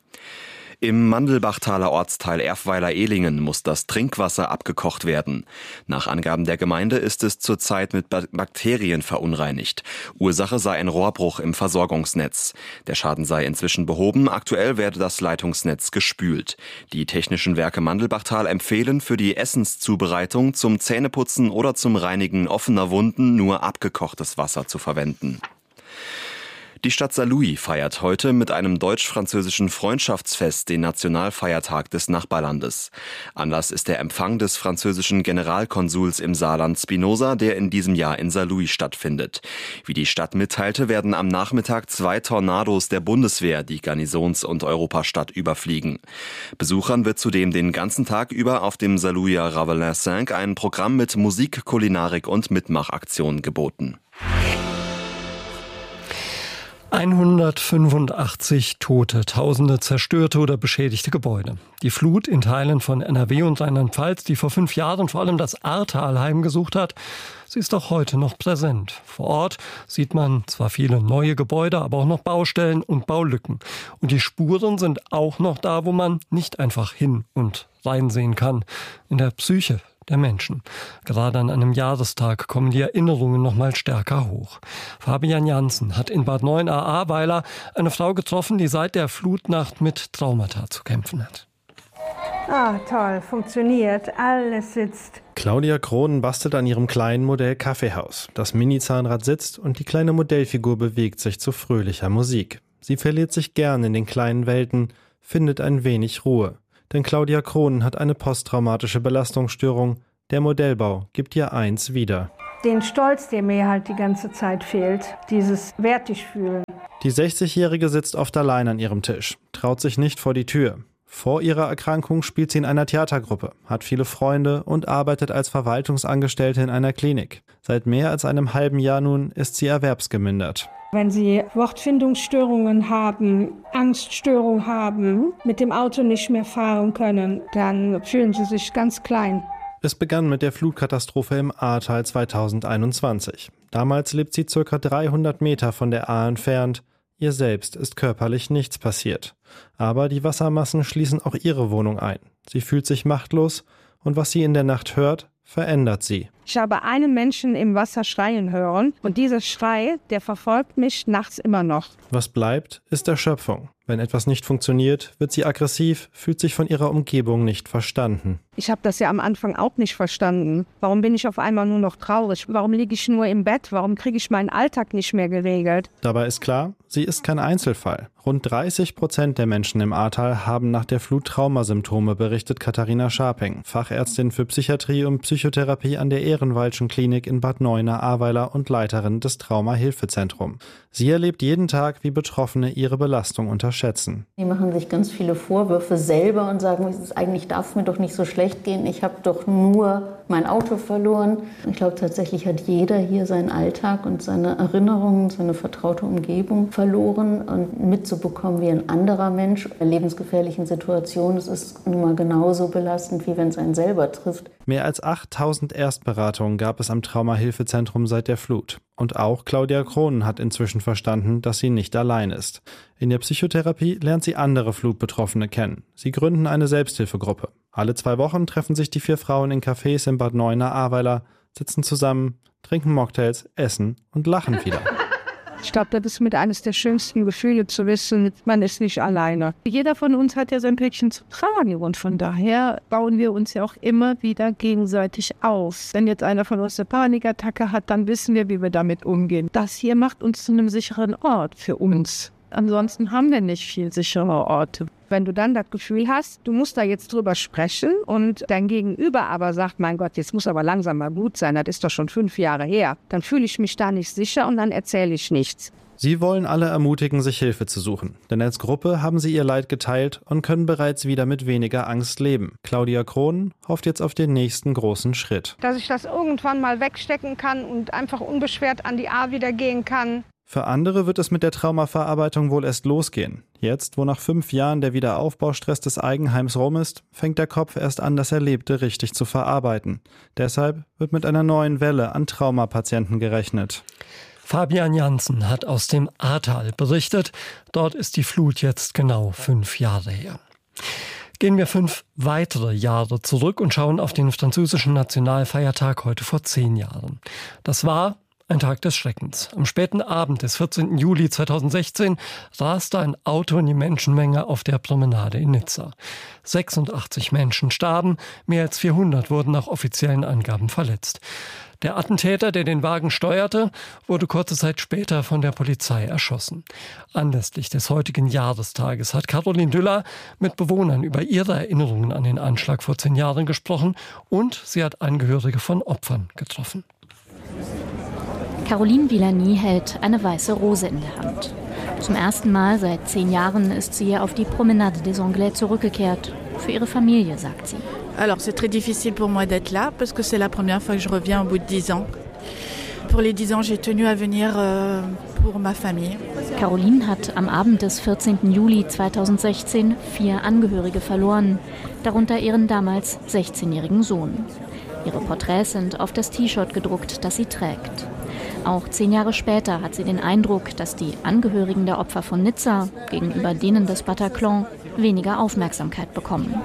Im Mandelbachtaler Ortsteil Erfweiler-Ehlingen muss das Trinkwasser abgekocht werden. Nach Angaben der Gemeinde ist es zurzeit mit Bakterien verunreinigt. Ursache sei ein Rohrbruch im Versorgungsnetz. Der Schaden sei inzwischen behoben, aktuell werde das Leitungsnetz gespült. Die Technischen Werke Mandelbachtal empfehlen für die Essenszubereitung, zum Zähneputzen oder zum Reinigen offener Wunden nur abgekochtes Wasser zu verwenden. Die Stadt Saarlouis feiert heute mit einem deutsch-französischen Freundschaftsfest den Nationalfeiertag des Nachbarlandes. Anlass ist der Empfang des französischen Generalkonsuls im Saarland Spinoza, der in diesem Jahr in Saarlouis stattfindet. Wie die Stadt mitteilte, werden am Nachmittag zwei Tornados der Bundeswehr die Garnisons- und Europastadt überfliegen. Besuchern wird zudem den ganzen Tag über auf dem Saarlouier Ravelin fünf ein Programm mit Musik, Kulinarik und Mitmachaktionen geboten. hundertfünfundachtzig Tote, tausende zerstörte oder beschädigte Gebäude. Die Flut in Teilen von N R W und Rheinland-Pfalz, die vor fünf Jahren vor allem das Ahrtal heimgesucht hat, sie ist auch heute noch präsent. Vor Ort sieht man zwar viele neue Gebäude, aber auch noch Baustellen und Baulücken. Und die Spuren sind auch noch da, wo man nicht einfach hin und reinsehen kann. In der Psyche der Menschen. Gerade an einem Jahrestag kommen die Erinnerungen noch mal stärker hoch. Fabian Janssen hat in Bad Neuenahr-Ahrweiler eine Frau getroffen, die seit der Flutnacht mit Traumata zu kämpfen hat. Ah, toll, funktioniert, alles sitzt. Claudia Kronen bastelt an ihrem kleinen Modell Kaffeehaus. Das Mini-Zahnrad sitzt und die kleine Modellfigur bewegt sich zu fröhlicher Musik. Sie verliert sich gern in den kleinen Welten, findet ein wenig Ruhe. Denn Claudia Kronen hat eine posttraumatische Belastungsstörung. Der Modellbau gibt ihr eins wieder. Den Stolz, der mir halt die ganze Zeit fehlt, dieses wertig fühlen. Die sechzigjährige sitzt oft allein an ihrem Tisch, traut sich nicht vor die Tür. Vor ihrer Erkrankung spielt sie in einer Theatergruppe, hat viele Freunde und arbeitet als Verwaltungsangestellte in einer Klinik. Seit mehr als einem halben Jahr nun ist sie erwerbsgemindert. Wenn Sie Wortfindungsstörungen haben, Angststörungen haben, mit dem Auto nicht mehr fahren können, dann fühlen Sie sich ganz klein. Es begann mit der Flutkatastrophe im Ahrtal zweitausendeinundzwanzig. Damals lebt sie ca. dreihundert Meter von der Ahr entfernt. Ihr selbst ist körperlich nichts passiert. Aber die Wassermassen schließen auch ihre Wohnung ein. Sie fühlt sich machtlos und was sie in der Nacht hört, verändert sie. Ich habe einen Menschen im Wasser schreien hören und dieser Schrei, der verfolgt mich nachts immer noch. Was bleibt, ist Erschöpfung. Wenn etwas nicht funktioniert, wird sie aggressiv, fühlt sich von ihrer Umgebung nicht verstanden. Ich habe das ja am Anfang auch nicht verstanden. Warum bin ich auf einmal nur noch traurig? Warum liege ich nur im Bett? Warum kriege ich meinen Alltag nicht mehr geregelt? Dabei ist klar, sie ist kein Einzelfall. Rund dreißig Prozent der Menschen im Ahrtal haben nach der Flut Traumasymptome, berichtet Katharina Scharping, Fachärztin für Psychiatrie und Psychotherapie an der Ehrenwaldschen Klinik in Bad Neuenahr-Ahrweiler und Leiterin des Trauma-Hilfezentrums. Sie erlebt jeden Tag, wie Betroffene ihre Belastung unterschätzen. Die machen sich ganz viele Vorwürfe selber und sagen, eigentlich darf es mir doch nicht so schlecht gehen, ich habe doch nur mein Auto verloren. Ich glaube, tatsächlich hat jeder hier seinen Alltag und seine Erinnerungen, seine vertraute Umgebung verloren. Und mitzubekommen, wie ein anderer Mensch in lebensgefährlichen Situationen, das ist nun mal genauso belastend, wie wenn es einen selber trifft. Mehr als achttausend Erstberatungen gab es am Trauma-Hilfezentrum seit der Flut. Und auch Claudia Kronen hat inzwischen verstanden, dass sie nicht allein ist. In der Psychotherapie lernt sie andere Flutbetroffene kennen. Sie gründen eine Selbsthilfegruppe. Alle zwei Wochen treffen sich die vier Frauen in Cafés in Bad Neuenahr-Ahrweiler, sitzen zusammen, trinken Mocktails, essen und lachen wieder. Ich glaube, das ist mit eines der schönsten Gefühle zu wissen, man ist nicht alleine. Jeder von uns hat ja sein Päckchen zu tragen und von daher bauen wir uns ja auch immer wieder gegenseitig auf. Wenn jetzt einer von uns eine Panikattacke hat, dann wissen wir, wie wir damit umgehen. Das hier macht uns zu einem sicheren Ort für uns. Ansonsten haben wir nicht viel sichere Orte. Wenn du dann das Gefühl hast, du musst da jetzt drüber sprechen und dein Gegenüber aber sagt, mein Gott, jetzt muss aber langsam mal gut sein, das ist doch schon fünf Jahre her, dann fühle ich mich da nicht sicher und dann erzähle ich nichts. Sie wollen alle ermutigen, sich Hilfe zu suchen. Denn als Gruppe haben sie ihr Leid geteilt und können bereits wieder mit weniger Angst leben. Claudia Kronen hofft jetzt auf den nächsten großen Schritt. Dass ich das irgendwann mal wegstecken kann und einfach unbeschwert an die Ahr wieder gehen kann. Für andere wird es mit der Traumaverarbeitung wohl erst losgehen. Jetzt, wo nach fünf Jahren der Wiederaufbaustress des Eigenheims rum ist, fängt der Kopf erst an, das Erlebte richtig zu verarbeiten. Deshalb wird mit einer neuen Welle an Traumapatienten gerechnet. Fabian Janssen hat aus dem Ahrtal berichtet. Dort ist die Flut jetzt genau fünf Jahre her. Gehen wir fünf weitere Jahre zurück und schauen auf den französischen Nationalfeiertag heute vor zehn Jahren. Das war ein Tag des Schreckens. Am späten Abend des vierzehnten Juli zweitausendsechzehn raste ein Auto in die Menschenmenge auf der Promenade in Nizza. sechsundachtzig Menschen starben, mehr als vierhundert wurden nach offiziellen Angaben verletzt. Der Attentäter, der den Wagen steuerte, wurde kurze Zeit später von der Polizei erschossen. Anlässlich des heutigen Jahrestages hat Caroline Düller mit Bewohnern über ihre Erinnerungen an den Anschlag vor zehn Jahren gesprochen und sie hat Angehörige von Opfern getroffen. Caroline Villani hält eine weiße Rose in der Hand. Zum ersten Mal seit zehn Jahren ist sie auf die Promenade des Anglais zurückgekehrt. Für ihre Familie, sagt sie. Alors c'est très difficile pour moi d'être là parce que c'est la première fois que je reviens au bout de dix ans. Pour les dix ans, j'ai tenu à venir euh, pour ma famille. Caroline hat am Abend des vierzehnten Juli zweitausendsechzehn vier Angehörige verloren, darunter ihren damals sechzehnjährigen Sohn. Ihre Porträts sind auf das T-Shirt gedruckt, das sie trägt. Auch zehn Jahre später hat sie den Eindruck, dass die Angehörigen der Opfer von Nizza gegenüber denen des Bataclan weniger Aufmerksamkeit bekommen.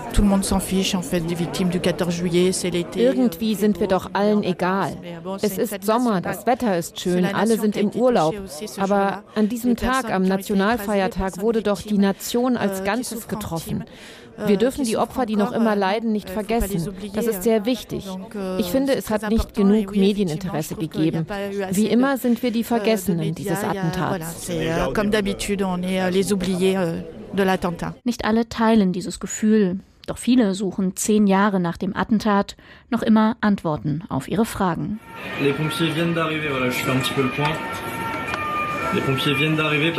Irgendwie sind wir doch allen egal. Es ist Sommer, das Wetter ist schön, alle sind im Urlaub. Aber an diesem Tag, am Nationalfeiertag, wurde doch die Nation als Ganzes getroffen. Wir dürfen die Opfer, die noch immer leiden, nicht vergessen. Das ist sehr wichtig. Ich finde, es hat nicht genug Medieninteresse gegeben. Wie immer sind wir die Vergessenen dieses Attentats. Nicht alle teilen dieses Gefühl. Doch viele suchen zehn Jahre nach dem Attentat noch immer Antworten auf ihre Fragen. Les pompiers viennent d'arriver, voilà, je fais un petit peu le point. Les pompiers viennent d'arriver.